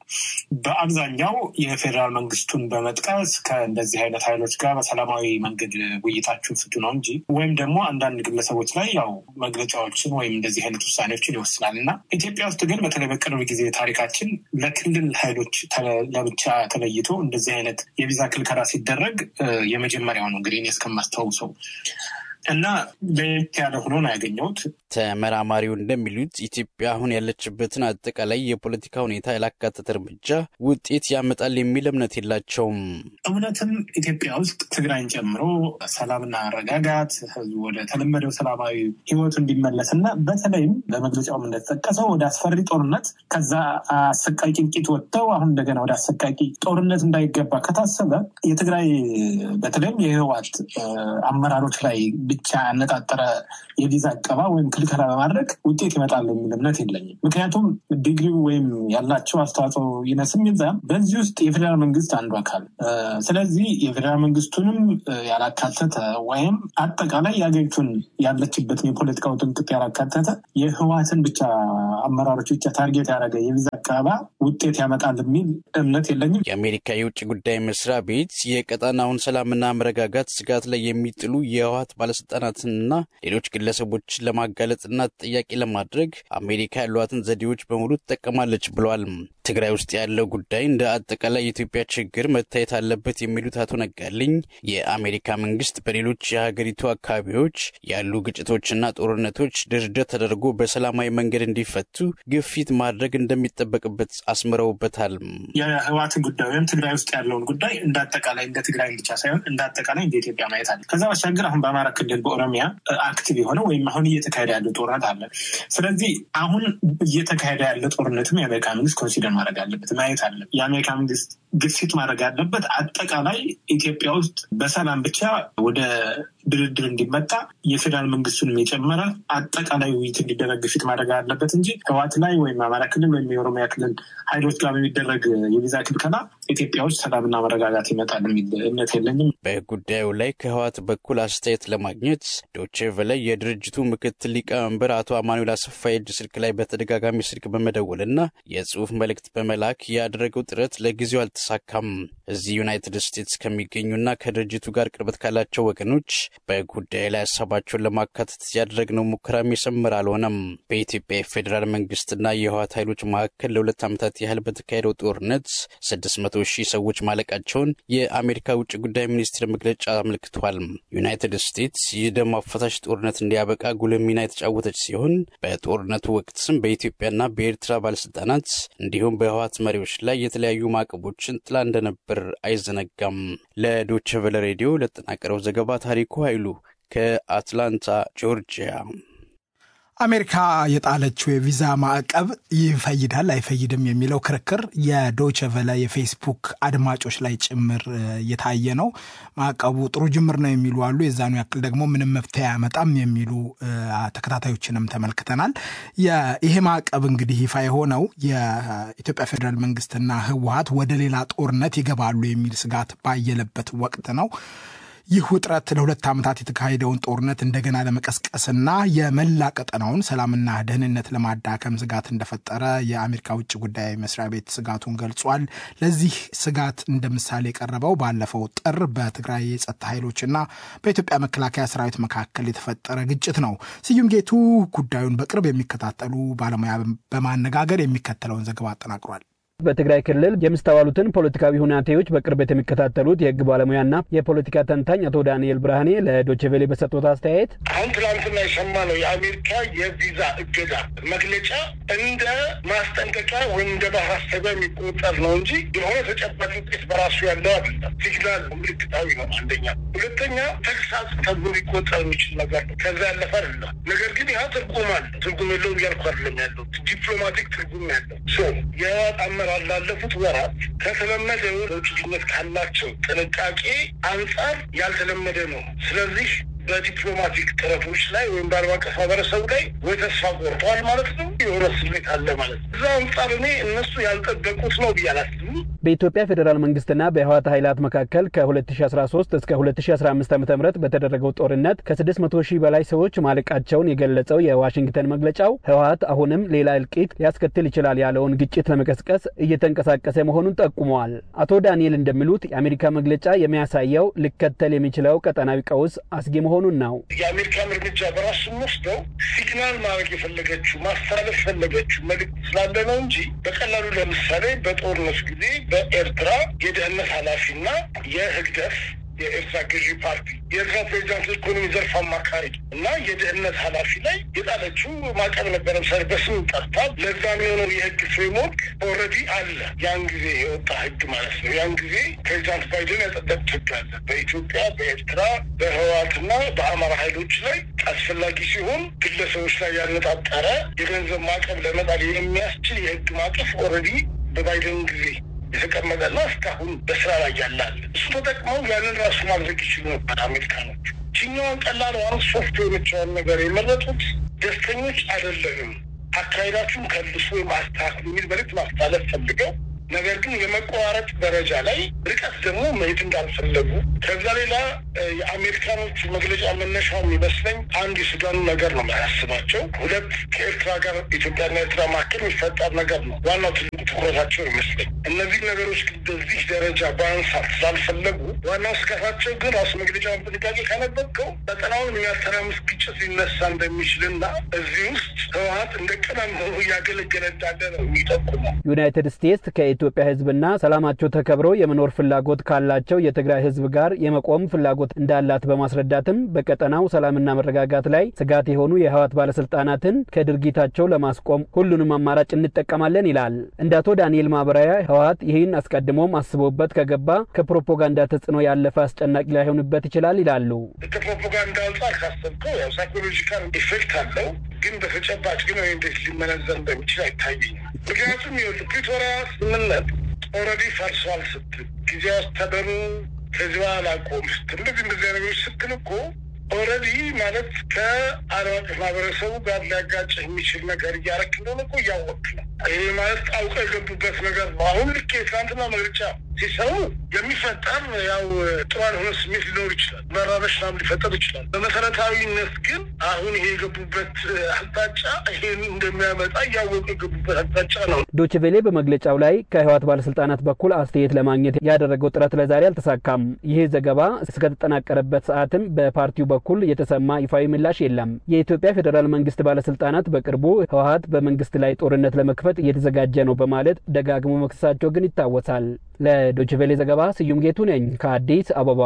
በአብዛኛው የፌዴራል መንግስቱን በመጥቀስ ከእንደዚህ አይነት ኃይሎች ጋር በሰላማዊ መንገድ ውይይታችሁን ፍቱ ነው እንጂ ወይም ደግሞ አንዳንድ ግለሰቦች ላይ ያው መግለጫዎችን ወይም እንደዚህ አይነት ውሳኔዎችን ይወስናል እና ኢትዮጵያ ውስጥ ግን በተለይ በቅርብ ጊዜ ታሪካችን ለክልል ኃይሎች ለብቻ ተለይቶ እንደዚህ አይነት የቪዛ ክልከላ ሲደረግ የመጀመሪያው ነው እንግዲህ እኔ እስከማስታውሰው። እና ለየት ያለ ሆኖ ነው ያገኘሁት። ተመራማሪው እንደሚሉት ኢትዮጵያ አሁን ያለችበትን አጠቃላይ የፖለቲካ ሁኔታ ያላካተተ እርምጃ ውጤት ያመጣል የሚል እምነት የላቸውም። እውነትም ኢትዮጵያ ውስጥ ትግራይን ጨምሮ ሰላምና መረጋጋት ህዝቡ ወደ ተለመደው ሰላማዊ ህይወቱ እንዲመለስና በተለይም በመግለጫውም እንደተጠቀሰው ወደ አስፈሪ ጦርነት ከዛ አሰቃቂ እልቂት ወጥተው አሁን እንደገና ወደ አሰቃቂ ጦርነት እንዳይገባ ከታሰበ የትግራይ በተለይም የህወሓት አመራሮች ላይ ብቻ ያነጣጠረ የቪዛ አቀባ ወይም ክልከላ በማድረግ ውጤት ይመጣል የሚል እምነት የለኝም። ምክንያቱም ዲግሪው ወይም ያላቸው አስተዋጽኦ ይነስም ይብዛም በዚህ ውስጥ የፌዴራል መንግስት አንዱ አካል ስለዚህ የፌዴራል መንግስቱንም ያላካተተ ወይም አጠቃላይ የአገሪቱን ያለችበትን የፖለቲካው ጥንቅጥ ያላካተተ የህወሓትን ብቻ አመራሮች ብቻ ታርጌት ያደረገ የቪዛ አቀባ ውጤት ያመጣል የሚል እምነት የለኝም። የአሜሪካ የውጭ ጉዳይ መስሪያ ቤት የቀጣናውን ሰላምና መረጋጋት ስጋት ላይ የሚጥሉ የህወሓት ባለስልጣናትንና ሌሎች ግለሰቦችን ለማጋለጥና ተጠያቂ ለማድረግ አሜሪካ ያሏትን ዘዴዎች በሙሉ ትጠቀማለች ብለዋል። ትግራይ ውስጥ ያለው ጉዳይ እንደ አጠቃላይ የኢትዮጵያ ችግር መታየት አለበት የሚሉት አቶ ነጋልኝ የአሜሪካ መንግስት በሌሎች የሀገሪቱ አካባቢዎች ያሉ ግጭቶችና ጦርነቶች ድርድር ተደርጎ በሰላማዊ መንገድ እንዲፈቱ ግፊት ማድረግ እንደሚጠበቅበት አስምረውበታል። የህወሓትን ጉዳይ ወይም ትግራይ ውስጥ ያለውን ጉዳይ እንደ አጠቃላይ እንደ ትግራይ ብቻ ሳይሆን እንደ አጠቃላይ እንደ ኢትዮጵያ ማየት አለ። ከዛ ባሻገር አሁን በአማራ ክልል በኦሮሚያ አክቲቭ የሆነ ወይም አሁን እየተካሄደ ያለ ጦርነት አለ። ስለዚህ አሁን እየተካሄደ ያለ ጦርነትም የአሜሪካ መንግስት ኮንሲደር ማድረግ አለበት ማየት አለ። የአሜሪካ መንግስት ግፊት ማድረግ አለበት አጠቃላይ ኢትዮጵያ ውስጥ በሰላም ብቻ ወደ ድርድር እንዲመጣ የፌዴራል መንግስቱን የጨመረ አጠቃላይ ውይይት እንዲደረግ ግፊት ማድረግ አለበት እንጂ ህወሓት ላይ ወይም አማራ ክልል ወይም የኦሮሚያ ክልል ኃይሎች ጋር የሚደረግ የቪዛ ክልከላ ኢትዮጵያ ውስጥ ሰላምና መረጋጋት ይመጣል የሚል እምነት የለኝም። በጉዳዩ ላይ ከህወሓት በኩል አስተያየት ለማግኘት ዶቼ ቬለ የድርጅቱ ምክትል ሊቀመንበር አቶ አማኑኤል አሰፋ የእጅ ስልክ ላይ በተደጋጋሚ ስልክ በመደወልና የጽሁፍ መልእክት በመላክ ያደረገው ጥረት ለጊዜው አልተሳካም። እዚህ ዩናይትድ ስቴትስ ከሚገኙና ከድርጅቱ ጋር ቅርበት ካላቸው ወገኖች በጉዳዩ ላይ ሀሳባቸውን ለማካተት ያደረግነው ሙከራም የሰመረ አልሆነም። በኢትዮጵያ የፌዴራል መንግስትና የህወሓት ኃይሎች መካከል ለ2 ዓመታት ያህል በተካሄደው ጦርነት 600,000 ሰዎች ማለቃቸውን የአሜሪካ ውጭ ጉዳይ ሚኒስቴር መግለጫ አመልክቷል። ዩናይትድ ስቴትስ የደም አፋሳሽ ጦርነት እንዲያበቃ ጉልህ ሚና የተጫወተች ሲሆን በጦርነቱ ወቅትም በኢትዮጵያና በኤርትራ ባለስልጣናት እንዲሁም በህወሓት መሪዎች ላይ የተለያዩ ማዕቀቦችን ጥላ እንደነበር አይዘነጋም። ለዶቼ ቬለ ሬዲዮ ለተጠናቀረው ዘገባ ታሪኩ ኃይሉ ከአትላንታ ጆርጂያ። አሜሪካ የጣለችው የቪዛ ማዕቀብ ይፈይዳል አይፈይድም የሚለው ክርክር የዶቼ ቬለ የፌስቡክ አድማጮች ላይ ጭምር የታየ ነው። ማዕቀቡ ጥሩ ጅምር ነው የሚሉ አሉ፣ የዛኑ ያክል ደግሞ ምንም መፍትሄ ያመጣም የሚሉ ተከታታዮችንም ተመልክተናል። ይሄ ማዕቀብ እንግዲህ ይፋ የሆነው የኢትዮጵያ ፌዴራል መንግስትና ህወሓት ወደ ሌላ ጦርነት ይገባሉ የሚል ስጋት ባየለበት ወቅት ነው። ይህ ውጥረት ለ2 ዓመታት የተካሄደውን ጦርነት እንደገና ለመቀስቀስና የመላ ቀጠናውን ሰላምና ደህንነት ለማዳከም ስጋት እንደፈጠረ የአሜሪካ ውጭ ጉዳይ መስሪያ ቤት ስጋቱን ገልጿል። ለዚህ ስጋት እንደ ምሳሌ የቀረበው ባለፈው ጥር በትግራይ የጸጥታ ኃይሎችና በኢትዮጵያ መከላከያ ሰራዊት መካከል የተፈጠረ ግጭት ነው። ስዩም ጌቱ ጉዳዩን በቅርብ የሚከታተሉ ባለሙያ በማነጋገር የሚከተለውን ዘገባ አጠናቅሯል። በትግራይ ክልል የሚስተዋሉትን ፖለቲካዊ ሁኔታዎች በቅርበት የሚከታተሉት የህግ ባለሙያና የፖለቲካ ተንታኝ አቶ ዳንኤል ብርሃኔ ለዶቼ ቬለ በሰጡት አስተያየት አሁን ትላንትና የሰማነው የአሜሪካ የቪዛ እገዳ መግለጫ እንደ ማስጠንቀቂያ ወይም እንደ ማሳሰቢያ የሚቆጠር ነው እንጂ የሆነ ተጨባጭ ውጤት በራሱ ያለው አይደለም። ሲግናል ምልክታዊ ነው አንደኛ። ሁለተኛ ተግሳጽ ተብሎ ሊቆጠር የሚችል ነገር ነው። ከዛ ያለፈ አይደለም። ነገር ግን ያ ትርጉም አለ። ትርጉም የለውም እያልኩ አይደለም ያለው ዲፕሎማቲክ ትርጉም ያለው ላለፉት ወራት ከተለመደው ለውጭነት ካላቸው ጥንቃቄ አንጻር ያልተለመደ ነው። ስለዚህ በዲፕሎማቲክ ጥረቶች ላይ ወይም በዓለም አቀፍ ማህበረሰቡ ላይ ወይ ተስፋ ቆርጠዋል ማለት ነው፣ የሆነ ስሜት አለ ማለት ነው። እዛ አንጻር እኔ እነሱ ያልጠበቁት ነው ብዬ አላስብም። በኢትዮጵያ ፌዴራል መንግስትና በህወሓት ኃይላት መካከል ከ2013 እስከ 2015 ዓ.ም በተደረገው ጦርነት ከ600,000 በላይ ሰዎች ማለቃቸውን የገለጸው የዋሽንግተን መግለጫው ህወሓት አሁንም ሌላ እልቂት ሊያስከትል ይችላል ያለውን ግጭት ለመቀስቀስ እየተንቀሳቀሰ መሆኑን ጠቁመዋል። አቶ ዳንኤል እንደሚሉት የአሜሪካ መግለጫ የሚያሳየው ሊከተል የሚችለው ቀጠናዊ ቀውስ አስጊ መሆኑን ነው። የአሜሪካ እርምጃ በራሱ ወስደው ሲግናል ማድረግ የፈለገችው ማስተላለፍ የፈለገችው መልዕክት ስላለ ነው እንጂ በቀላሉ ለምሳሌ በጦርነት ጊዜ በኤርትራ የደህንነት ኃላፊና የህግደፍ የኤርትራ ገዢ ፓርቲ የኤርትራ ፕሬዚዳንት ኢኮኖሚ ዘርፍ አማካሪ እና የደህንነት ኃላፊ ላይ የጣለችው ማዕቀብ ነበረ። ምሳሌ በስም ጠርቷል። ለዛ የሚሆነው የህግ ፍሬምወርክ ኦልሬዲ አለ። ያን ጊዜ የወጣ ህግ ማለት ነው። ያን ጊዜ ፕሬዚዳንት ባይደን ያጸደቁት ህግ አለ። በኢትዮጵያ፣ በኤርትራ፣ በህወሓትና በአማራ ኃይሎች ላይ አስፈላጊ ሲሆን ግለሰቦች ላይ ያነጣጠረ የገንዘብ ማዕቀብ ለመጣል የሚያስችል የህግ ማዕቀፍ ኦልሬዲ በባይደን ጊዜ የተቀመጠና እስካሁን በስራ ላይ ያላል። እሱ ተጠቅመው ያንን ራሱ ማድረግ ይችሉ ነበር አሜሪካኖች። ችኛውን ቀላሏን ሶፍት የሆነችውን ነገር የመረጡት ደስተኞች አይደለንም፣ አካሄዳችሁን ከልሱ ወይም አስተካክሉ የሚል መልዕክት ማስተላለፍ ፈልገው ነገር ግን የመቆራረጥ ደረጃ ላይ ርቀት ደግሞ መሄድ እንዳልፈለጉ ከዛ ሌላ የአሜሪካኖች መግለጫ መነሻው የሚመስለኝ አንድ የሱዳኑ ነገር ነው የሚያስባቸው። ሁለት ከኤርትራ ጋር ኢትዮጵያና ኤርትራ መካከል የሚፈጠር ነገር ነው ዋናው ትልቁ ትኩረታቸው ይመስለኝ። እነዚህ ነገሮች በዚህ ደረጃ በአንሳት ስላልፈለጉ ዋናው ስጋታቸው ግን ራሱ መግለጫውን ጥንቃቄ ካነበብከው ቀጠናውን የሚያተራምስ ግጭት ሊነሳ እንደሚችልና እዚህ ውስጥ ህወሓት እንደ ቀዳም ሆኖ እያገለገለ እንዳለ ነው የሚጠቁመው። ዩናይትድ ስቴትስ ከኢትዮጵያ ህዝብና ሰላማቸው ተከብሮ የመኖር ፍላጎት ካላቸው የትግራይ ህዝብ ጋር የመቆም ፍላጎት እንዳላት በማስረዳትም በቀጠናው ሰላምና መረጋጋት ላይ ስጋት የሆኑ የህወሓት ባለስልጣናትን ከድርጊታቸው ለማስቆም ሁሉንም አማራጭ እንጠቀማለን ይላል። እንደ አቶ ዳንኤል ማብራሪያ ህወሓት ይህን አስቀድሞም አስቦበት ከገባ ከፕሮፓጋንዳ ተጽዕኖ ያለፈ አስጨናቂ ላይሆንበት ይችላል ይላሉ። ከፕሮፓጋንዳ አንጻር ካሰብከው ያው ሳይኮሎጂካል ኢፌክት አለው፣ ግን በተጨባጭ ግን እንዴት ሊመነዘር እንደሚችል አይታየኝም። ምክንያቱም ፕሪቶሪያ ስምምነት ኦልሬዲ ፈርሷል ስትል ጊዜያዊ አስተዳደሩ ከዚህ በኋላ ቆም ስትል እንደዚህ ነገሮች ስትል እኮ ኦልሬዲ ማለት ከዓለም አቀፍ ማህበረሰቡ ጋር ሊያጋጭህ የሚችል ነገር እያረክ እንደሆነ እኮ እያወቅ ነው። ይሄ ማለት አውቀው የገቡበት ነገር ነው። አሁን ልክ የትናንትና መግለጫ ሲሰሩ የሚፈጠር ያው ጥሩ ያልሆነ ስሜት ሊኖር ይችላል፣ መራበሽ ምናምን ሊፈጠር ይችላል። በመሰረታዊነት ግን አሁን ይሄ የገቡበት አቅጣጫ ይሄን እንደሚያመጣ እያወቁ የገቡበት አቅጣጫ ነው። ዶይቼ ቬለ በመግለጫው ላይ ከህወሓት ባለስልጣናት በኩል አስተያየት ለማግኘት ያደረገው ጥረት ለዛሬ አልተሳካም። ይሄ ዘገባ እስከተጠናቀረበት ሰዓትም በፓርቲው በኩል የተሰማ ይፋዊ ምላሽ የለም። የኢትዮጵያ ፌደራል መንግስት ባለስልጣናት በቅርቡ ህወሓት በመንግስት ላይ ጦርነት ለመክፈት እየተዘጋጀ ነው በማለት ደጋግሞ መክሰሳቸው ግን ይታወሳል። ለዶይቼ ቬለ ዘገባ ስዩም ጌቱ ነኝ ከአዲስ አበባ።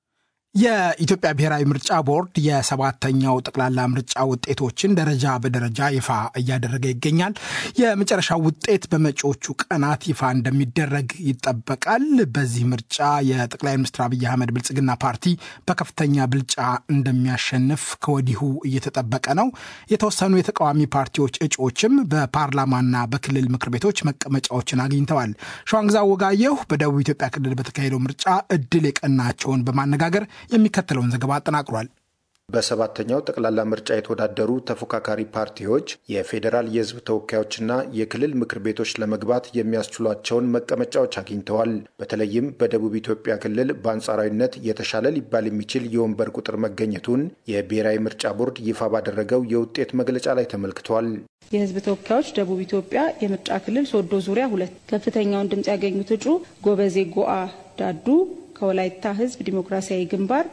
የኢትዮጵያ ብሔራዊ ምርጫ ቦርድ የሰባተኛው ጠቅላላ ምርጫ ውጤቶችን ደረጃ በደረጃ ይፋ እያደረገ ይገኛል። የመጨረሻው ውጤት በመጪዎቹ ቀናት ይፋ እንደሚደረግ ይጠበቃል። በዚህ ምርጫ የጠቅላይ ሚኒስትር አብይ አህመድ ብልጽግና ፓርቲ በከፍተኛ ብልጫ እንደሚያሸንፍ ከወዲሁ እየተጠበቀ ነው። የተወሰኑ የተቃዋሚ ፓርቲዎች እጩዎችም በፓርላማና በክልል ምክር ቤቶች መቀመጫዎችን አግኝተዋል። ሸዋንግዛው ወጋየሁ በደቡብ ኢትዮጵያ ክልል በተካሄደው ምርጫ እድል የቀናቸውን በማነጋገር የሚከተለውን ዘገባ አጠናቅሯል። በሰባተኛው ጠቅላላ ምርጫ የተወዳደሩ ተፎካካሪ ፓርቲዎች የፌዴራል የህዝብ ተወካዮችና የክልል ምክር ቤቶች ለመግባት የሚያስችሏቸውን መቀመጫዎች አግኝተዋል። በተለይም በደቡብ ኢትዮጵያ ክልል በአንጻራዊነት የተሻለ ሊባል የሚችል የወንበር ቁጥር መገኘቱን የብሔራዊ ምርጫ ቦርድ ይፋ ባደረገው የውጤት መግለጫ ላይ ተመልክቷል። የህዝብ ተወካዮች ደቡብ ኢትዮጵያ የምርጫ ክልል ሶዶ ዙሪያ 2 ከፍተኛውን ድምጽ ያገኙት እጩ ጎበዜ ጎአ ዳዱ ከወላይታ ህዝብ ዲሞክራሲያዊ ግንባር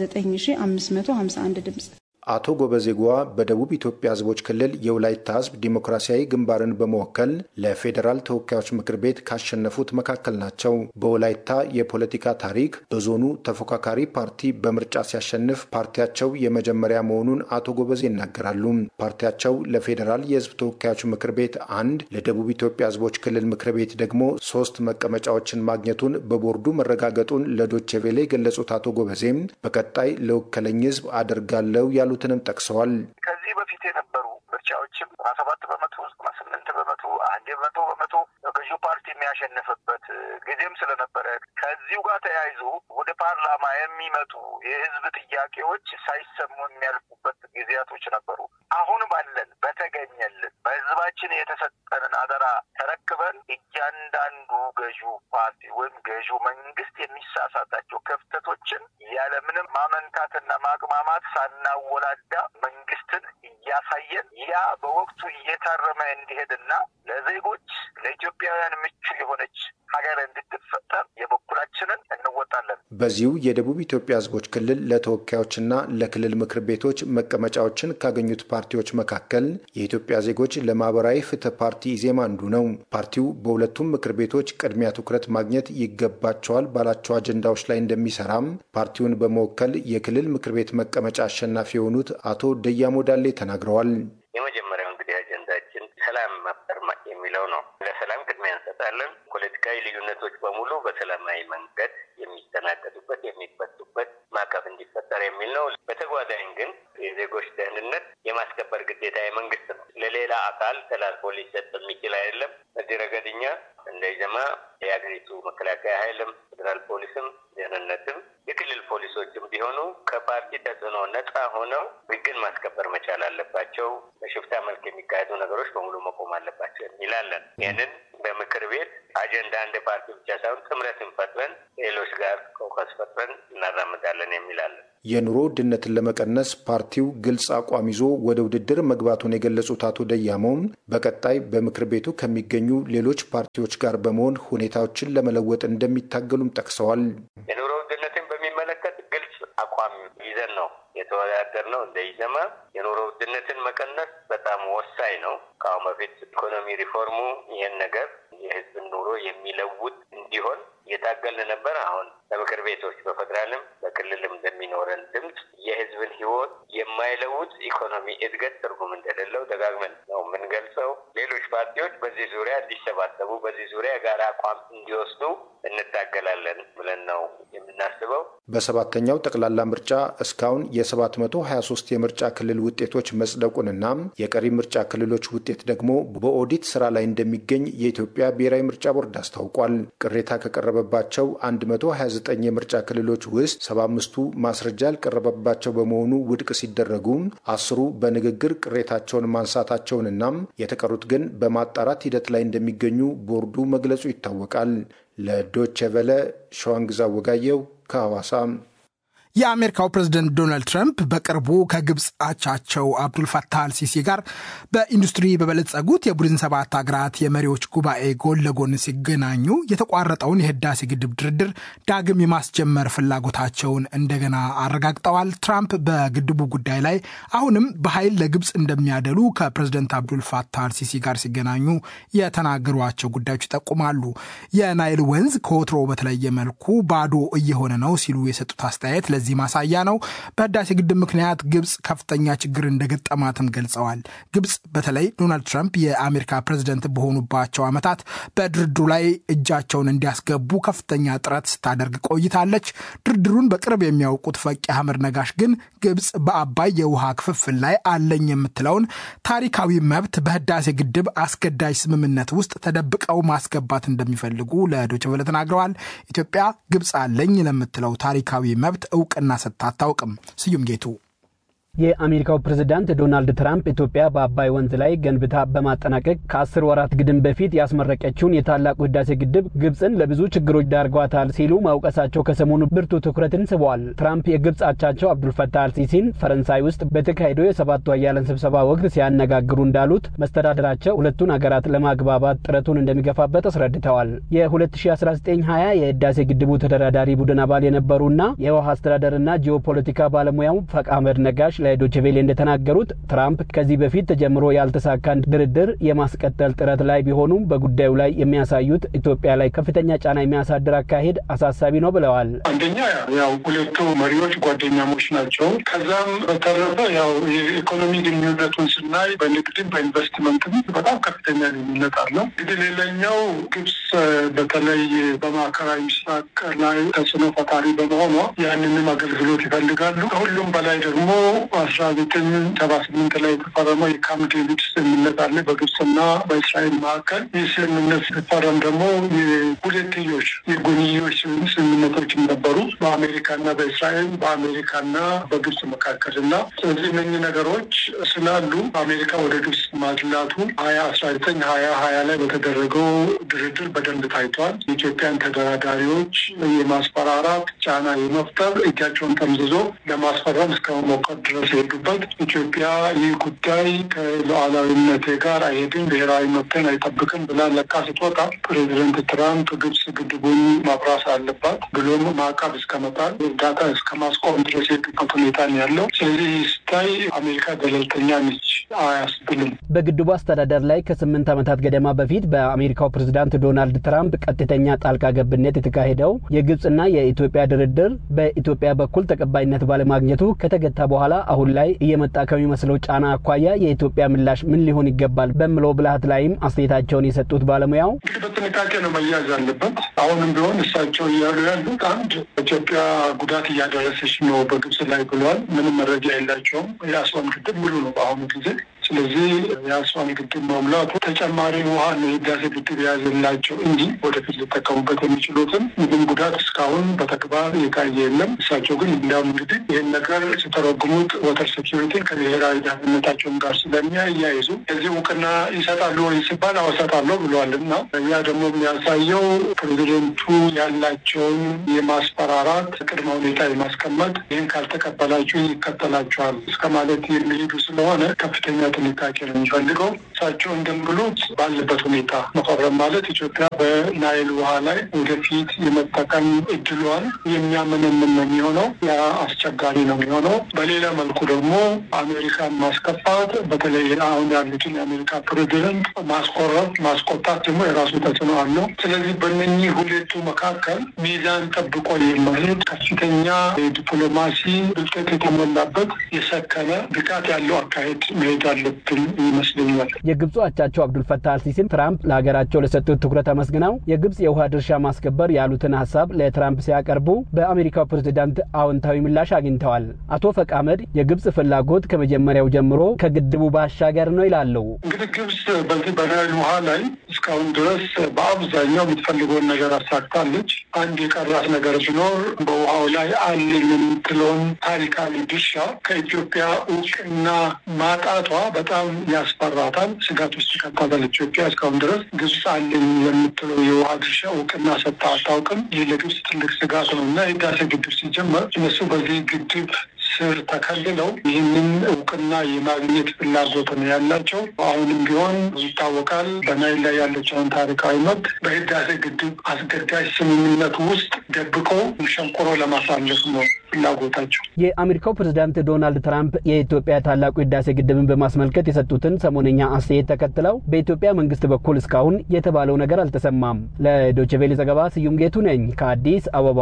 19551 ድምጽ። አቶ ጎበዜጓ በደቡብ ኢትዮጵያ ህዝቦች ክልል የወላይታ ህዝብ ዲሞክራሲያዊ ግንባርን በመወከል ለፌዴራል ተወካዮች ምክር ቤት ካሸነፉት መካከል ናቸው። በወላይታ የፖለቲካ ታሪክ በዞኑ ተፎካካሪ ፓርቲ በምርጫ ሲያሸንፍ ፓርቲያቸው የመጀመሪያ መሆኑን አቶ ጎበዜ ይናገራሉ። ፓርቲያቸው ለፌዴራል የህዝብ ተወካዮች ምክር ቤት 1፣ ለደቡብ ኢትዮጵያ ህዝቦች ክልል ምክር ቤት ደግሞ 3 መቀመጫዎችን ማግኘቱን በቦርዱ መረጋገጡን ለዶይቼ ቬለ የገለጹት አቶ ጎበዜም በቀጣይ ለወከለኝ ህዝብ አደርጋለሁ ያሉትንም ጠቅሰዋል። ከዚህ በፊት የነበሩ ምርጫዎችም 7%፣ 8%፣ 100% ገዢው ፓርቲ የሚያሸንፍበት ጊዜም ስለነበረ ከዚሁ ጋር ተያይዞ ወደ ፓርላማ የሚመጡ የህዝብ ጥያቄዎች ሳይሰሙ የሚያልፉበት ጊዜያቶች ነበሩ። አሁን ባለን በተገኘልን በህዝባችን የተሰጠንን አደራ ተረክበን እያንዳንዱ ገዢው ፓርቲ ወይም ገዢው መንግስት የሚሳሳታቸው ክፍተቶችን ያለምንም ማመንታትና ማቅማማት ሳናወላዳ መንግስትን እያሳየን ያ በወቅቱ እየታረመ እንዲሄድና ለዜጎች ለኢትዮጵያውያን ምቹ የሆነች ሀገር እንድትፈጠር የበኩላችንን እንወጣለን። በዚሁ የደቡብ ኢትዮጵያ ህዝቦች ክልል ለተወካዮችና ለክልል ምክር ቤቶች መቀመጫዎችን ካገኙት ፓርቲዎች መካከል የኢትዮጵያ ዜጎች ለማህበራዊ ፍትህ ፓርቲ ኢዜማ አንዱ ነው። ፓርቲው በሁለቱም ምክር ቤቶች ቅድሚያ ትኩረት ማግኘት ይገባቸዋል ባላቸው አጀንዳዎች ላይ እንደሚሰራም ፓርቲውን በመወከል የክልል ምክር ቤት መቀመጫ አሸናፊ የሆኑት አቶ ደያሞ ዳሌ ተናግረዋል። የመጀመሪያው እንግዲህ አጀንዳችን ሰላም መፍጠር የሚለው ነው። ለሰላም ቅድሚያ እንሰጣለን። ፖለቲካዊ ልዩነቶች በሙሉ በሰላማዊ መንገድ የሚስተናገዱበት የሚፈቱበት ማዕቀፍ እንዲፈጠር የሚል ነው። በተጓዳኝ ግን የዜጎች ደህንነት የማስከበር ግዴታ የመንግስት ነው። ለሌላ አካል ተላልፎ ሊሰጥ የሚችል አይደለም። በዚህ ረገድ እኛ እንደ ኢዜማ የሀገሪቱ መከላከያ ኃይልም ፌዴራል ፖሊስም ደህንነትም የክልል ፖሊሶችም ቢሆኑ ከፓርቲ ተጽዕኖ ነጻ ሆነው ህግን ማስከበር መቻል አለባቸው። በሽፍታ መልክ የሚካሄዱ ነገሮች በሙሉ መቆም አለባቸው የሚላለን። ይህንን በምክር ቤት አጀንዳ እንደ ፓርቲ ብቻ ሳይሆን ጥምረትን ፈጥረን ሌሎች ጋር ኮከስ ፈጥረን እናራምዳለን የሚላለን። የኑሮ ውድነትን ለመቀነስ ፓርቲው ግልጽ አቋም ይዞ ወደ ውድድር መግባቱን የገለጹት አቶ ደያሞም በቀጣይ በምክር ቤቱ ከሚገኙ ሌሎች ፓርቲዎች ጋር በመሆን ሁኔታዎችን ለመለወጥ እንደሚታገሉም ጠቅሰዋል። የኑሮ ውድነትን በሚመለከት ግልጽ አቋም ይዘን ነው የተወዳደር ነው። እንደ ኢዜማ የኑሮ ውድነትን መቀነስ በጣም ወሳኝ ነው። ከአሁን በፊት ኢኮኖሚ ሪፎርሙ ይህን ነገር የህዝብን ኑሮ የሚለውጥ እንዲሆን የታገልን ነበር። አሁን በምክር ቤቶች በፌደራልም በክልልም እንደሚኖረን ድምፅ የህዝብን ህይወት የማይለውጥ ኢኮኖሚ እድገት ትርጉም እንደሌለው ደጋግመን ነው የምንገልጸው። ሌሎች ፓርቲዎች በዚህ ዙሪያ እንዲሰባሰቡ፣ በዚህ ዙሪያ የጋራ አቋም እንዲወስዱ እንታገላለን ብለን ነው የምናስበው። በሰባተኛው ጠቅላላ ምርጫ እስካሁን የ723 የምርጫ ክልል ውጤቶች መጽደቁንና የቀሪ ምርጫ ክልሎች ውጤት ደግሞ በኦዲት ስራ ላይ እንደሚገኝ የኢትዮጵያ ብሔራዊ ምርጫ ቦርድ አስታውቋል። ቅሬታ ከቀረበባቸው 129 የምርጫ ክልሎች ውስጥ 75ቱ ማስረጃ ያልቀረበባቸው በመሆኑ ውድቅ ሲደረጉ 10ሩ በንግግር ቅሬታቸውን ማንሳታቸውንና የተቀሩት ግን በማጣራት ሂደት ላይ እንደሚገኙ ቦርዱ መግለጹ ይታወቃል። ለዶቼ ቬለ ሸዋንግዛ ወጋየው ከሐዋሳ። የአሜሪካው ፕሬዝደንት ዶናልድ ትራምፕ በቅርቡ ከግብፅ አቻቸው አብዱልፈታህ አልሲሲ ጋር በኢንዱስትሪ በበለጸጉት የቡድን ሰባት ሀገራት የመሪዎች ጉባኤ ጎን ለጎን ሲገናኙ የተቋረጠውን የህዳሴ ግድብ ድርድር ዳግም የማስጀመር ፍላጎታቸውን እንደገና አረጋግጠዋል። ትራምፕ በግድቡ ጉዳይ ላይ አሁንም በኃይል ለግብፅ እንደሚያደሉ ከፕሬዝደንት አብዱልፈታህ አልሲሲ ጋር ሲገናኙ የተናገሯቸው ጉዳዮች ይጠቁማሉ። የናይል ወንዝ ከወትሮ በተለየ መልኩ ባዶ እየሆነ ነው ሲሉ የሰጡት አስተያየት ለዚህ ማሳያ ነው። በህዳሴ ግድብ ምክንያት ግብፅ ከፍተኛ ችግር እንደገጠማትም ገልጸዋል። ግብፅ በተለይ ዶናልድ ትራምፕ የአሜሪካ ፕሬዝደንት በሆኑባቸው ዓመታት በድርድሩ ላይ እጃቸውን እንዲያስገቡ ከፍተኛ ጥረት ስታደርግ ቆይታለች። ድርድሩን በቅርብ የሚያውቁት ፈቂ አህመድ ነጋሽ ግን ግብፅ በአባይ የውሃ ክፍፍል ላይ አለኝ የምትለውን ታሪካዊ መብት በህዳሴ ግድብ አስገዳጅ ስምምነት ውስጥ ተደብቀው ማስገባት እንደሚፈልጉ ለዶይቼ ቬለ ተናግረዋል። ኢትዮጵያ ግብፅ አለኝ ለምትለው ታሪካዊ መብት እውቅና ሰጥታ አታውቅም። ስዩም ጌቱ። የአሜሪካው ፕሬዝዳንት ዶናልድ ትራምፕ ኢትዮጵያ በአባይ ወንዝ ላይ ገንብታ በማጠናቀቅ ከ10 ወራት ግድም በፊት ያስመረቀችውን የታላቁ ህዳሴ ግድብ ግብፅን ለብዙ ችግሮች ዳርጓታል ሲሉ ማውቀሳቸው ከሰሞኑ ብርቱ ትኩረትን ስበዋል። ትራምፕ የግብፅ አቻቸው አብዱልፈታህ አልሲሲን ፈረንሳይ ውስጥ በተካሄደው የሰባቱ ኃያላን ስብሰባ ወቅት ሲያነጋግሩ እንዳሉት መስተዳድራቸው ሁለቱን ሀገራት ለማግባባት ጥረቱን እንደሚገፋበት አስረድተዋል። የ2019-20 የህዳሴ ግድቡ ተደራዳሪ ቡድን አባል የነበሩና የውሃ አስተዳደርና ጂኦፖለቲካ ባለሙያው ፈቂ አህመድ ነጋሽ ለዶይቼ ቬለ እንደተናገሩት ትራምፕ ከዚህ በፊት ተጀምሮ ያልተሳካን ድርድር የማስቀጠል ጥረት ላይ ቢሆኑም በጉዳዩ ላይ የሚያሳዩት ኢትዮጵያ ላይ ከፍተኛ ጫና የሚያሳድር አካሄድ አሳሳቢ ነው ብለዋል። አንደኛ ያው ሁለቱ መሪዎች ጓደኛሞች ናቸው። ከዛም በተረፈ ያው የኢኮኖሚ ግንኙነቱን ስናይ በንግድም በኢንቨስትመንትም በጣም ከፍተኛ ግንኙነት አለው። እንግዲህ ሌላኛው ግብፅ በተለይ በማዕከላዊ ምስራቅ ላይ ተጽዕኖ ፈጣሪ በመሆኗ ያንንም አገልግሎት ይፈልጋሉ። ከሁሉም በላይ ደግሞ 1978 ላይ የተፈረመው የካምፕ ዴቪድ ስምምነት አለ በግብፅና በእስራኤል መካከል። ይህ ስምምነት ሲፈረም ደግሞ የሁለትዮሽ የጎንዮሽ ስምምነቶች ነበሩ በአሜሪካና በእስራኤል በአሜሪካና በግብፅ መካከልና ስለዚህ እነኚህ ነገሮች ስላሉ አሜሪካ ወደ ግብፅ ማድላቱ 2019-2020 ላይ በተደረገው ድርድር በደንብ ታይቷል። የኢትዮጵያን ተደራዳሪዎች የማስፈራራት ጫና የመፍጠር እጃቸውን ጠምዝዞ ለማስፈረም እስከ መሞከር ድረስ የሄዱበት ኢትዮጵያ ይህ ጉዳይ ከሉዓላዊነቴ ጋር አይሄድም፣ ብሔራዊ መብትን አይጠብቅም ብላ ለቃ ስትወጣ ፕሬዚደንት ትራምፕ ግብጽ ግድቡን ማፍረስ አለባት ብሎም ማዕቀብ እስከመጣል እርዳታ እስከ ማስቆም ድረስ የሄዱበት ሁኔታ ነው ያለው። ስለዚህ ስታይ አሜሪካ ገለልተኛ ነች አያስብልም። በግድቡ አስተዳደር ላይ ከ8 ዓመታት ገደማ በፊት በአሜሪካው ፕሬዝዳንት ዶናልድ ትራምፕ ቀጥተኛ ጣልቃ ገብነት የተካሄደው የግብጽና የኢትዮጵያ ድርድር በኢትዮጵያ በኩል ተቀባይነት ባለማግኘቱ ከተገታ በኋላ አሁን ላይ እየመጣ ከሚመስለው ጫና አኳያ የኢትዮጵያ ምላሽ ምን ሊሆን ይገባል በሚለው ብልሃት ላይም አስተያየታቸውን የሰጡት ባለሙያው በጥንቃቄ ነው መያዝ ያለበት። አሁንም ቢሆን እሳቸው እያሉ ያሉት አንድ ኢትዮጵያ ጉዳት እያደረሰች ነው በግብጽ ላይ ብለዋል። ምንም መረጃ የላቸውም። የአስዋን ግድብ ሙሉ ነው በአሁኑ ጊዜ። ስለዚህ የአስዋን ግድብ መሙላቱ ተጨማሪ ውሃ ነው የህዳሴ ግድብ የያዘላቸው እንጂ ወደፊት ሊጠቀሙበት የሚችሉትን ምንም ጉዳት እስካሁን በተግባር የታየ የለም። እሳቸው ግን እንዲያውም እንግዲህ ይህን ነገር ሲተረጉሙት ወተር ሴኪሪቲን ከብሔራዊ ደህንነታቸውን ጋር ስለሚያያይዙ እዚህ እውቅና ይሰጣሉ ወይ ሲባል አወሰጣለሁ ብለዋል እና ያ ደግሞ የሚያሳየው ፕሬዚደንቱ ያላቸውን የማስፈራራት ቅድመ ሁኔታ የማስቀመጥ ይህን ካልተቀበላችሁ ይከተላቸዋል እስከ ማለት የሚሄዱ ስለሆነ ከፍተኛ ጥንቃቄ ነው የሚፈልገው። እሳቸው እንደሚሉት ባለበት ሁኔታ መፈረም ማለት ኢትዮጵያ በናይል ውሃ ላይ ወደፊት የመጠቀም እድሏን የሚያመነምን ነው የሚሆነው። ያ አስቸጋሪ ነው የሚሆነው። በሌላ መልኩ ደግሞ አሜሪካን ማስከፋት፣ በተለይ አሁን ያሉትን የአሜሪካ ፕሬዚደንት ማስቆረጥ፣ ማስቆጣት ደግሞ የራሱ ተጽዕኖ አለው። ስለዚህ በእነኚህ ሁለቱ መካከል ሚዛን ጠብቆ የማሄድ ከፍተኛ የዲፕሎማሲ ብልጠት የተሞላበት የሰከነ ብቃት ያለው አካሄድ መሄድ አለብን ይመስለኛል። የግብጽ አቻቸው አብዱል ፈታህ አልሲሲም ትራምፕ ለሀገራቸው ለሰጡት ትኩረት አመስግነው የግብጽ የውሃ ድርሻ ማስከበር ያሉትን ሀሳብ ለትራምፕ ሲያቀርቡ በአሜሪካው ፕሬዝዳንት አዎንታዊ ምላሽ አግኝተዋል። አቶ ፈቅ አህመድ የግብጽ ፍላጎት ከመጀመሪያው ጀምሮ ከግድቡ ባሻገር ነው ይላሉ። እንግዲህ ግብጽ በዚህ በናይል ውሃ ላይ እስካሁን ድረስ በአብዛኛው የምትፈልገውን ነገር አሳክታለች። አንድ የቀራት ነገር ቢኖር በውሃው ላይ አለኝ የምትለውን ታሪካዊ ድርሻ ከኢትዮጵያ እውቅና ማጣቷ በጣም ያስፈራታል፣ ስጋት ውስጥ ይከታታል። ኢትዮጵያ እስካሁን ድረስ ግብጽ አለኝ የምትለው የውሃ ድርሻ እውቅና ሰጥታ አታውቅም። ይህ ለግብጽ ትልቅ ስጋት ነው እና የህዳሴ ግድብ ሲጀመር እነሱ በዚህ ግድብ ስር ተከልለው ይህንን እውቅና የማግኘት ፍላጎት ነው ያላቸው። አሁንም ቢሆን ይታወቃል በናይል ላይ ያለችውን ታሪካዊ መብት በህዳሴ ግድብ አስገዳጅ ስምምነት ውስጥ ደብቀው ሸንቆሮ ለማሳለፍ ነው ፍላጎታቸው። የአሜሪካው ፕሬዝዳንት ዶናልድ ትራምፕ የኢትዮጵያ ታላቁ ህዳሴ ግድብን በማስመልከት የሰጡትን ሰሞነኛ አስተያየት ተከትለው በኢትዮጵያ መንግስት በኩል እስካሁን የተባለው ነገር አልተሰማም። ለዶይቼ ቬለ ዘገባ ስዩም ጌቱ ነኝ ከአዲስ አበባ።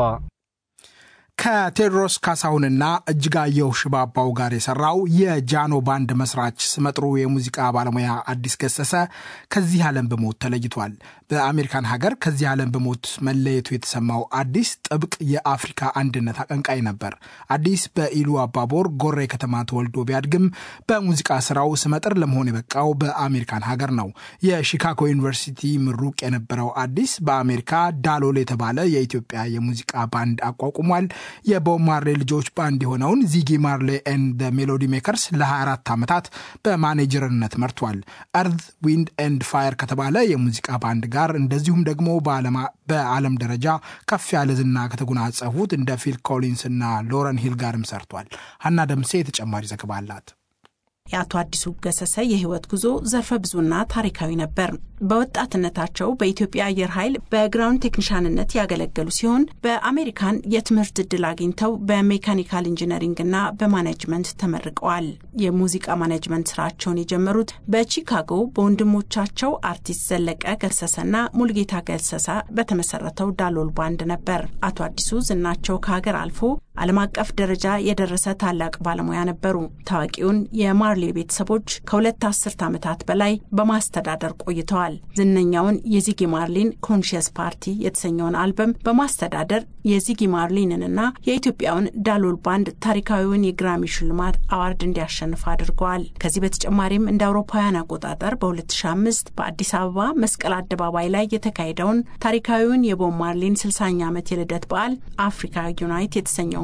ከቴዎድሮስ ካሳሁንና እጅጋየሁ ሽባባው ጋር የሰራው የጃኖ ባንድ መስራች ስመጥሩ የሙዚቃ ባለሙያ አዲስ ገሰሰ ከዚህ ዓለም በሞት ተለይቷል። በአሜሪካን ሀገር ከዚህ ዓለም በሞት መለየቱ የተሰማው አዲስ ጥብቅ የአፍሪካ አንድነት አቀንቃይ ነበር። አዲስ በኢሉ አባቦር ጎሬ ከተማ ተወልዶ ቢያድግም በሙዚቃ ስራው ስመጥር ለመሆን የበቃው በአሜሪካን ሀገር ነው። የሺካጎ ዩኒቨርሲቲ ምሩቅ የነበረው አዲስ በአሜሪካ ዳሎል የተባለ የኢትዮጵያ የሙዚቃ ባንድ አቋቁሟል። የቦብ ማርሌ ልጆች ባንድ የሆነውን ዚጊ ማርሌ ኤንድ ሜሎዲ ሜከርስ ለ24 ዓመታት በማኔጀርነት መርቷል። እርዝ ዊንድ ኤንድ ፋየር ከተባለ የሙዚቃ ባንድ ጋር እንደዚሁም ደግሞ በዓለም ደረጃ ከፍ ያለ ዝና ከተጎናጸፉት እንደ ፊል ኮሊንስ እና ሎረን ሂል ጋርም ሰርቷል። ሀና ደምሴ ተጨማሪ ዘገባ አላት። የአቶ አዲሱ ገሰሰ የህይወት ጉዞ ዘርፈ ብዙና ታሪካዊ ነበር። በወጣትነታቸው በኢትዮጵያ አየር ኃይል በግራውንድ ቴክኒሻንነት ያገለገሉ ሲሆን በአሜሪካን የትምህርት ዕድል አግኝተው በሜካኒካል ኢንጂነሪንግና በማኔጅመንት ተመርቀዋል። የሙዚቃ ማኔጅመንት ስራቸውን የጀመሩት በቺካጎ በወንድሞቻቸው አርቲስት ዘለቀ ገሰሰና ሙልጌታ ገሰሰ በተመሰረተው ዳሎል ባንድ ነበር። አቶ አዲሱ ዝናቸው ከሀገር አልፎ ዓለም አቀፍ ደረጃ የደረሰ ታላቅ ባለሙያ ነበሩ። ታዋቂውን የማርሌ ቤተሰቦች ከሁለት አስርት ዓመታት በላይ በማስተዳደር ቆይተዋል። ዝነኛውን የዚጊ ማርሊን ኮንሺየስ ፓርቲ የተሰኘውን አልበም በማስተዳደር የዚጊ ማርሊንንና የኢትዮጵያውን ዳሎል ባንድ ታሪካዊውን የግራሚ ሽልማት አዋርድ እንዲያሸንፍ አድርገዋል። ከዚህ በተጨማሪም እንደ አውሮፓውያን አቆጣጠር በ2005 በአዲስ አበባ መስቀል አደባባይ ላይ የተካሄደውን ታሪካዊውን የቦብ ማርሊን 60ኛ ዓመት የልደት በዓል አፍሪካ ዩናይት የተሰኘውን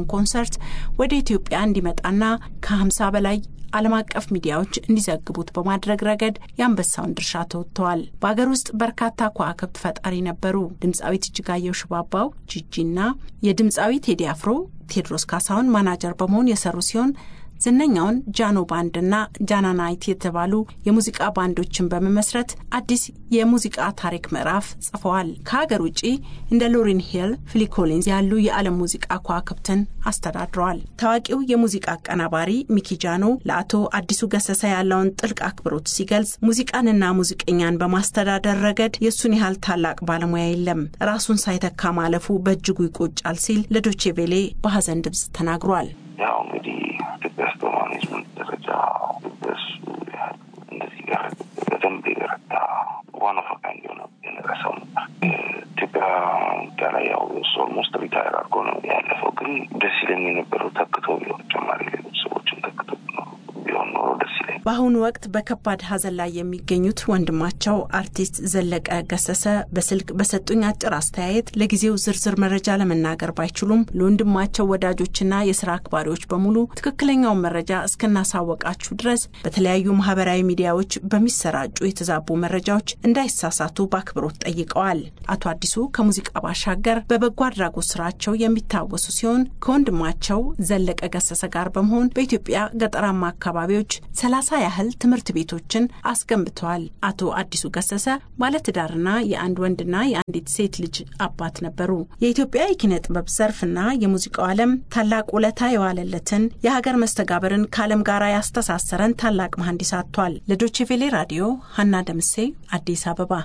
የተዘጋጀውን ኮንሰርት ወደ ኢትዮጵያ እንዲመጣና ከ50 በላይ ዓለም አቀፍ ሚዲያዎች እንዲዘግቡት በማድረግ ረገድ የአንበሳውን ድርሻ ተወጥተዋል። በአገር ውስጥ በርካታ ከዋክብት ፈጣሪ ነበሩ። ድምፃዊት እጅጋየሁ ሽባባው ጂጂና የድምፃዊ ቴዲ አፍሮ ቴድሮስ ካሳሁን ማናጀር በመሆን የሰሩ ሲሆን ዝነኛውን ጃኖ ባንድና ጃናናይት የተባሉ የሙዚቃ ባንዶችን በመመስረት አዲስ የሙዚቃ ታሪክ ምዕራፍ ጽፈዋል። ከሀገር ውጪ እንደ ሎሪን ሂል፣ ፊል ኮሊንስ ያሉ የዓለም ሙዚቃ ከዋክብትን አስተዳድረዋል። ታዋቂው የሙዚቃ አቀናባሪ ሚኪ ጃኖ ለአቶ አዲሱ ገሰሰ ያለውን ጥልቅ አክብሮት ሲገልጽ ሙዚቃንና ሙዚቀኛን በማስተዳደር ረገድ የሱን ያህል ታላቅ ባለሙያ የለም፣ ራሱን ሳይተካ ማለፉ በእጅጉ ይቆጫል ሲል ለዶቼ ቬሌ በሐዘን ድምጽ ተናግሯል። ያው እንግዲህ በስቶ ማኔጅመንት ደረጃ በስ እንደዚህ ጋር በደንብ የረታ ዋና ፈቃድ ነው የነረሰው ኢትዮጵያ ጋር ያው ኦልሞስት ሪታየር አድርጎ ነው ያለፈው። ግን ደስ ይለኝ የነበረው ተክቶ ቢሆን ጨማሪ ሌሎች ሰዎችን ተክቶ ቢሆን ኖሮ ደስ ይለኝ። በአሁኑ ወቅት በከባድ ሐዘን ላይ የሚገኙት ወንድማቸው አርቲስት ዘለቀ ገሰሰ በስልክ በሰጡኝ አጭር አስተያየት ለጊዜው ዝርዝር መረጃ ለመናገር ባይችሉም ለወንድማቸው ወዳጆችና የሥራ አክባሪዎች በሙሉ ትክክለኛውን መረጃ እስከናሳወቃችሁ ድረስ በተለያዩ ማህበራዊ ሚዲያዎች በሚሰራጩ የተዛቡ መረጃዎች እንዳይሳሳቱ በአክብሮት ጠይቀዋል። አቶ አዲሱ ከሙዚቃ ባሻገር በበጎ አድራጎት ስራቸው የሚታወሱ ሲሆን ከወንድማቸው ዘለቀ ገሰሰ ጋር በመሆን በኢትዮጵያ ገጠራማ አካባቢዎች 30 ያህል ትምህርት ቤቶችን አስገንብተዋል። አቶ አዲሱ ገሰሰ ባለትዳርና የአንድ ወንድና የአንዲት ሴት ልጅ አባት ነበሩ። የኢትዮጵያ የኪነ ጥበብ ዘርፍና የሙዚቃው ዓለም ታላቅ ውለታ የዋለለትን የሀገር መስተጋብርን ከዓለም ጋር ያስተሳሰረን ታላቅ መሐንዲስ አጥቷል። ለዶቼ ቬሌ ራዲዮ ሀና ደምሴ አዲስ አበባ።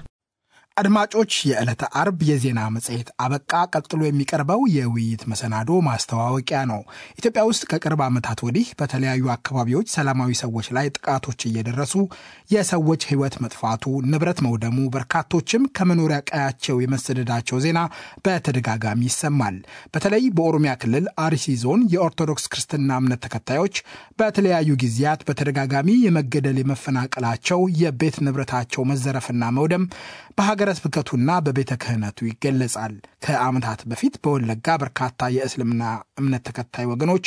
አድማጮች የዕለተ አርብ የዜና መጽሔት አበቃ። ቀጥሎ የሚቀርበው የውይይት መሰናዶ ማስተዋወቂያ ነው። ኢትዮጵያ ውስጥ ከቅርብ ዓመታት ወዲህ በተለያዩ አካባቢዎች ሰላማዊ ሰዎች ላይ ጥቃቶች እየደረሱ የሰዎች ሕይወት መጥፋቱ፣ ንብረት መውደሙ፣ በርካቶችም ከመኖሪያ ቀያቸው የመሰደዳቸው ዜና በተደጋጋሚ ይሰማል። በተለይ በኦሮሚያ ክልል አርሲ ዞን የኦርቶዶክስ ክርስትና እምነት ተከታዮች በተለያዩ ጊዜያት በተደጋጋሚ የመገደል የመፈናቀላቸው፣ የቤት ንብረታቸው መዘረፍና መውደም በሀገረ ስብከቱና በቤተ ክህነቱ ይገለጻል። ከዓመታት በፊት በወለጋ በርካታ የእስልምና እምነት ተከታይ ወገኖች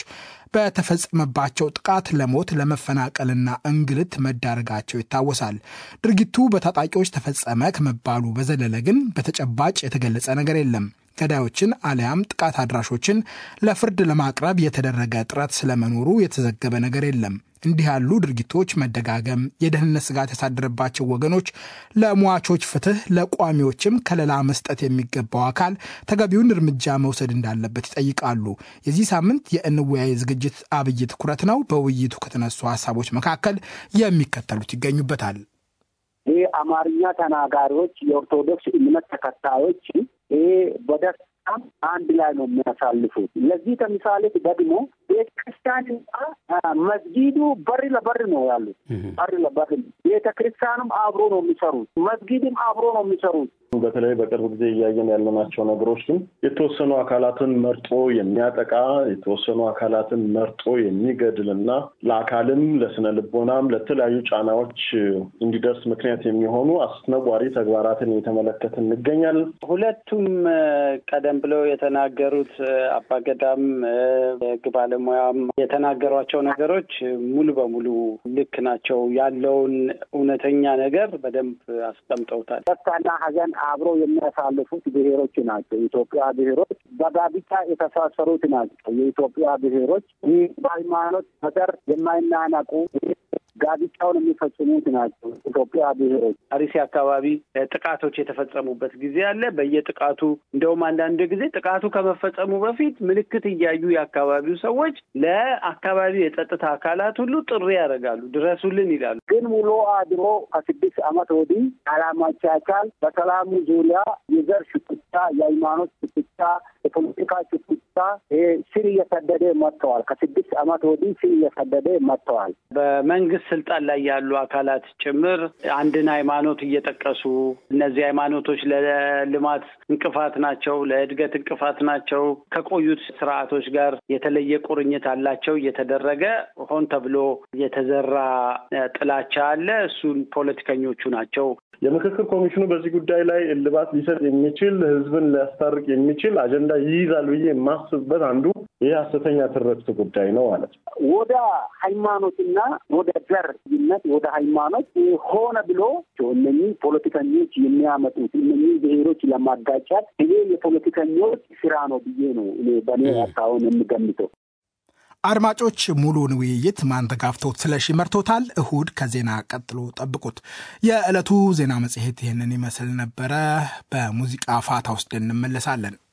በተፈጸመባቸው ጥቃት ለሞት ለመፈናቀልና እንግልት መዳረጋቸው ይታወሳል። ድርጊቱ በታጣቂዎች ተፈጸመ ከመባሉ በዘለለ ግን በተጨባጭ የተገለጸ ነገር የለም። ገዳዮችን አሊያም ጥቃት አድራሾችን ለፍርድ ለማቅረብ የተደረገ ጥረት ስለመኖሩ የተዘገበ ነገር የለም። እንዲህ ያሉ ድርጊቶች መደጋገም የደህንነት ስጋት ያሳደረባቸው ወገኖች ለሟቾች ፍትህ፣ ለቋሚዎችም ከለላ መስጠት የሚገባው አካል ተገቢውን እርምጃ መውሰድ እንዳለበት ይጠይቃሉ። የዚህ ሳምንት የእንወያይ ዝግጅት አብይ ትኩረት ነው። በውይይቱ ከተነሱ ሀሳቦች መካከል የሚከተሉት ይገኙበታል። ይህ አማርኛ ተናጋሪዎች የኦርቶዶክስ እምነት ተከታዮች በደስታም አንድ ላይ ነው የሚያሳልፉት። ለዚህ ከምሳሌ ደግሞ ቤተክርስቲያንና መስጊዱ በር ለበር ነው ያሉት። በር ለበር ቤተክርስቲያንም አብሮ ነው የሚሰሩት፣ መስጊድም አብሮ ነው የሚሰሩት። በተለይ በቅርብ ጊዜ እያየን ያለናቸው ነገሮች ግን የተወሰኑ አካላትን መርጦ የሚያጠቃ የተወሰኑ አካላትን መርጦ የሚገድልና ለአካልም ለስነ ልቦናም ለተለያዩ ጫናዎች እንዲደርስ ምክንያት የሚሆኑ አስነዋሪ ተግባራትን እየተመለከትን እንገኛለን። ሁለቱም ቀደም ብለው የተናገሩት አባገዳም የህግ ባለሙያም የተናገሯቸው ነገሮች ሙሉ በሙሉ ልክ ናቸው። ያለውን እውነተኛ ነገር በደንብ አስቀምጠውታል። ደስታና ሀዘን አብረው የሚያሳልፉት ብሔሮች ናቸው። የኢትዮጵያ ብሔሮች በጋብቻ የተሳሰሩት ናቸው። የኢትዮጵያ ብሔሮች በሃይማኖት በዘር የማይናነቁ ጋብቻውን የሚፈጽሙት ናቸው። ኢትዮጵያ ብሔሮች አርሲ አካባቢ ጥቃቶች የተፈጸሙበት ጊዜ አለ። በየጥቃቱ እንደውም አንዳንድ ጊዜ ጥቃቱ ከመፈጸሙ በፊት ምልክት እያዩ የአካባቢው ሰዎች ለአካባቢው የጸጥታ አካላት ሁሉ ጥሪ ያደርጋሉ፣ ድረሱልን ይላሉ። ግን ውሎ አድሮ ከ6 ዓመት ወዲህ አላማቻቻል በሰላሙ ዙሪያ የዘር ሽኩቻ፣ የሃይማኖት ሽኩቻ፣ የፖለቲካ ሽኩቻ ስር እየሰደደ መጥተዋል። ከ6 ዓመት ወዲህ ስር እየሰደደ መጥተዋል። በመንግስት ስልጣን ላይ ያሉ አካላት ጭምር አንድን ሃይማኖት እየጠቀሱ እነዚህ ሃይማኖቶች ለልማት እንቅፋት ናቸው፣ ለእድገት እንቅፋት ናቸው፣ ከቆዩት ስርዓቶች ጋር የተለየ ቁርኝት አላቸው እየተደረገ ሆን ተብሎ የተዘራ ጥላቻ አለ። እሱን ፖለቲከኞቹ ናቸው። የምክክር ኮሚሽኑ በዚህ ጉዳይ ላይ እልባት ሊሰጥ የሚችል ህዝብን ሊያስታርቅ የሚችል አጀንዳ አጀንዳ ይይዛል ብዬ የማስብበት አንዱ ይህ ሐሰተኛ ትርክት ጉዳይ ነው ማለት ነው። ወደ ሃይማኖትና ወደ ዘርነት ወደ ሃይማኖት ሆነ ብሎ እነኚህ ፖለቲከኞች የሚያመጡት እነኚህ ብሔሮች ለማጋጫት ይሄ የፖለቲከኞች ስራ ነው ብዬ ነው እኔ በእኔ ሀሳቡን የምገምተው። አድማጮች ሙሉውን ውይይት ማንተጋፍቶት ስለሺ መርቶታል። እሁድ ከዜና ቀጥሎ ጠብቁት። የዕለቱ ዜና መጽሔት ይህንን ይመስል ነበረ። በሙዚቃ ፋታ ውስጥ እንመለሳለን።